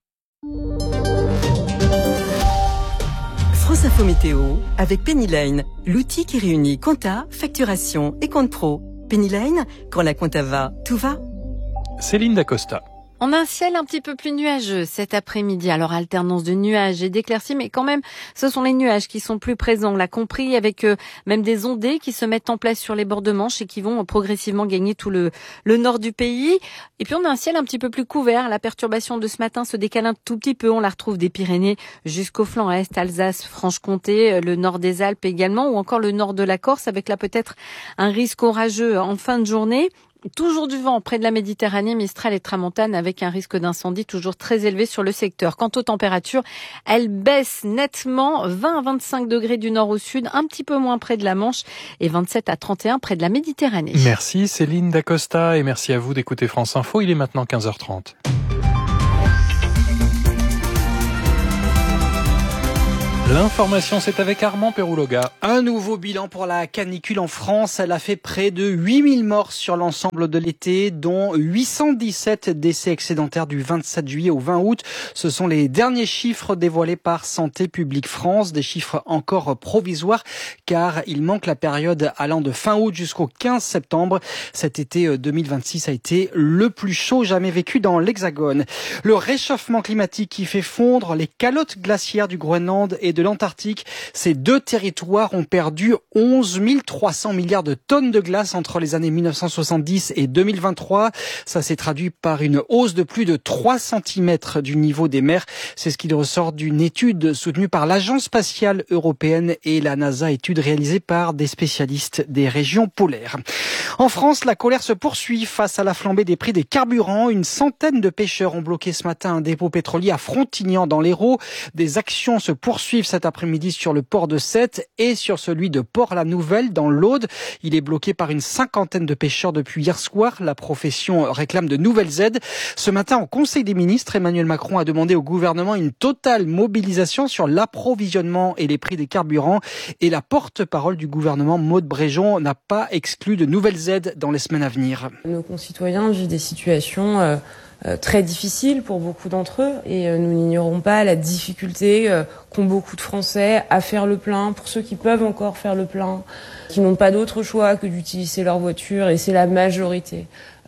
France Info Météo avec Pennyline, l'outil qui réunit compta, facturation et compte pro. Pennyline, quand la compta va, tout va. Céline Dacosta. On a un ciel un petit peu plus nuageux cet après-midi. Alors, alternance de nuages et d'éclaircies, mais quand même, ce sont les nuages qui sont plus présents. On l'a compris, avec même des ondées qui se mettent en place sur les bords de Manche et qui vont progressivement gagner tout le nord du pays. Et puis, on a un ciel un petit peu plus couvert. La perturbation de ce matin se décale un tout petit peu. On la retrouve des Pyrénées jusqu'au flanc est, Alsace, Franche-Comté, le nord des Alpes également, ou encore le nord de la Corse, avec là peut-être un risque orageux en fin de journée. Toujours du vent près de la Méditerranée, Mistral et Tramontane, avec un risque d'incendie toujours très élevé sur le secteur. Quant aux températures, elles baissent nettement, 20 à 25 degrés du nord au sud, un petit peu moins près de la Manche et 27 à 31 près de la Méditerranée. Merci Céline Dacosta et merci à vous d'écouter France Info. Il est maintenant 15h30. L'information, c'est avec Armand Perouloga. Un nouveau bilan pour la canicule en France. Elle a fait près de 8000 morts sur l'ensemble de l'été, dont 817 décès excédentaires du 27 juillet au 20 août. Ce sont les derniers chiffres dévoilés par Santé publique France, des chiffres encore provisoires, car il manque la période allant de fin août jusqu'au 15 septembre. Cet été 2026 a été le plus chaud jamais vécu dans l'Hexagone. Le réchauffement climatique qui fait fondre les calottes glaciaires du Groenland et de l'Antarctique. Ces deux territoires ont perdu 11 300 milliards de tonnes de glace entre les années 1970 et 2023. Ça s'est traduit par une hausse de plus de 3 cm du niveau des mers. C'est ce qui ressort d'une étude soutenue par l'Agence spatiale européenne et la NASA, étude réalisée par des spécialistes des régions polaires. En France, la colère se poursuit face à la flambée des prix des carburants. Une centaine de pêcheurs ont bloqué ce matin un dépôt pétrolier à Frontignan dans l'Hérault. Des actions se poursuivent cet après-midi sur le port de Sète et sur celui de Port-la-Nouvelle dans l'Aude. Il est bloqué par une cinquantaine de pêcheurs depuis hier soir. La profession réclame de nouvelles aides. Ce matin, au Conseil des ministres, Emmanuel Macron a demandé au gouvernement une totale mobilisation sur l'approvisionnement et les prix des carburants. Et la porte-parole du gouvernement, Maud Bréjon, n'a pas exclu de nouvelles aides dans les semaines à venir. Nos concitoyens vivent des situations très difficile pour beaucoup d'entre eux et nous n'ignorons pas la difficulté qu'ont beaucoup de Français à faire le plein, pour ceux qui peuvent encore faire le plein, qui n'ont pas d'autre choix que d'utiliser leur voiture, et c'est la majorité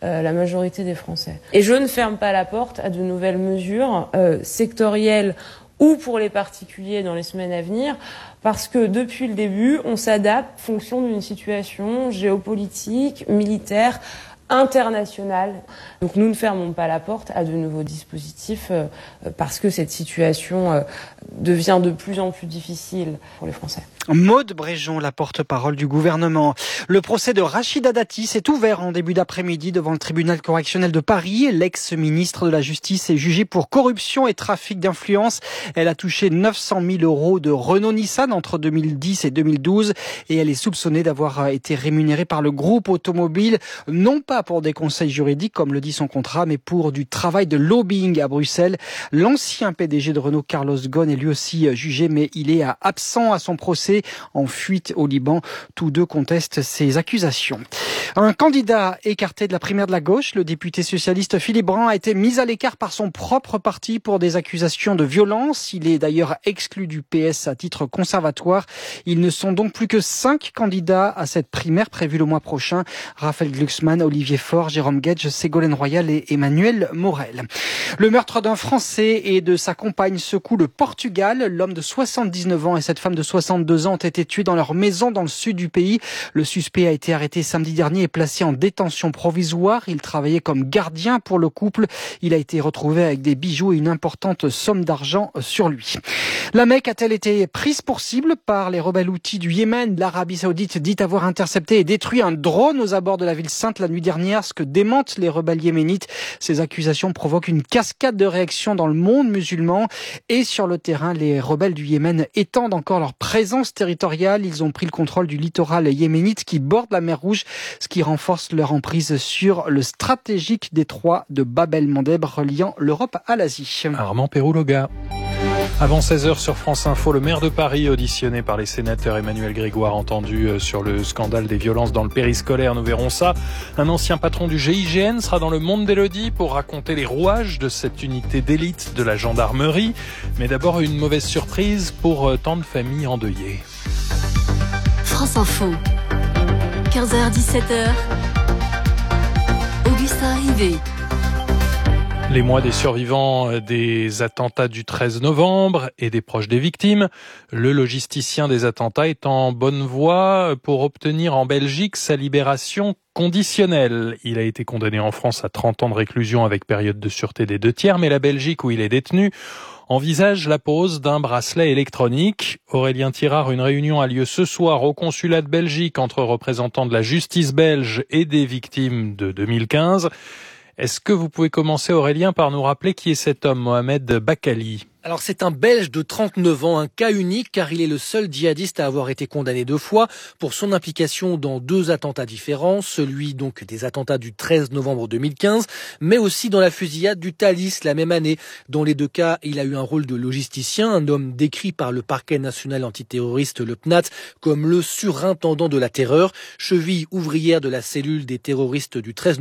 des Français. Et je ne ferme pas la porte à de nouvelles mesures sectorielles ou pour les particuliers dans les semaines à venir, parce que depuis le début, on s'adapte en fonction d'une situation géopolitique, militaire, internationale. Donc nous ne fermons pas la porte à de nouveaux dispositifs parce que cette situation devient de plus en plus difficile pour les Français. Maud Bréjon, la porte-parole du gouvernement. Le procès de Rachida Dati s'est ouvert en début d'après-midi devant le tribunal correctionnel de Paris. L'ex-ministre de la Justice est jugée pour corruption et trafic d'influence. Elle a touché 900 000 euros de Renault-Nissan entre 2010 et 2012 et elle est soupçonnée d'avoir été rémunérée par le groupe automobile, non pas pour des conseils juridiques comme le dit son contrat, mais pour du travail de lobbying à Bruxelles. L'ancien PDG de Renault, Carlos Ghosn, est lui aussi jugé, mais il est absent à son procès, en fuite au Liban. Tous deux contestent ces accusations. Un candidat écarté de la primaire de la gauche, le député socialiste Philippe Brun, a été mis à l'écart par son propre parti pour des accusations de violence. Il est d'ailleurs exclu du PS à titre conservatoire. Ils ne sont donc plus que 5 candidats à cette primaire prévue le mois prochain. Raphaël Glucksmann, Olivier Faure, Jérôme Guedj, Ségolène Royal et Emmanuel Morel. Le meurtre d'un Français et de sa compagne secoue le Portugal. L'homme de 79 ans et cette femme de 62 ans ont été tués dans leur maison dans le sud du pays. Le suspect a été arrêté samedi dernier et placé en détention provisoire. Il travaillait comme gardien pour le couple. Il a été retrouvé avec des bijoux et une importante somme d'argent sur lui. La Mecque a-t-elle été prise pour cible par les rebelles houthis du Yémen? L'Arabie Saoudite dit avoir intercepté et détruit un drone aux abords de la ville sainte la nuit dernière. dernière, ce que démentent les rebelles yéménites. Ces accusations provoquent une cascade de réactions dans le monde musulman. Et sur le terrain, les rebelles du Yémen étendent encore leur présence territoriale. Ils ont pris le contrôle du littoral yéménite qui borde la mer Rouge, ce qui renforce leur emprise sur le stratégique détroit de Bab el-Mandeb reliant l'Europe à l'Asie. Armand Pérouloga. Avant 16h sur France Info, le maire de Paris auditionné par les sénateurs Emmanuel Grégoire entendu sur le scandale des violences dans le périscolaire. Nous verrons ça. Un ancien patron du GIGN sera dans le Monde d'Élodie pour raconter les rouages de cette unité d'élite de la gendarmerie. Mais d'abord une mauvaise surprise pour tant de familles endeuillées. France Info, 15h-17h, Augustin Rivet. Les mois des survivants des attentats du 13 novembre et des proches des victimes. Le logisticien des attentats est en bonne voie pour obtenir en Belgique sa libération conditionnelle. Il a été condamné en France à 30 ans de réclusion avec période de sûreté des 2/3, mais la Belgique où il est détenu envisage la pose d'un bracelet électronique. Aurélien Tirard, une réunion a lieu ce soir au consulat de Belgique entre représentants de la justice belge et des victimes de 2015. Est-ce que vous pouvez commencer, Aurélien, par nous rappeler qui est cet homme, Mohamed Bakali ? Alors c'est un Belge de 39 ans, un cas unique car il est le seul djihadiste à avoir été condamné 2 fois pour son implication dans 2 attentats différents, celui donc des attentats du 13 novembre 2015, mais aussi dans la fusillade du Thalys la même année. Dans les 2 cas, il a eu un rôle de logisticien, un homme décrit par le parquet national antiterroriste, le PNAT, comme le surintendant de la terreur, cheville ouvrière de la cellule des terroristes du 13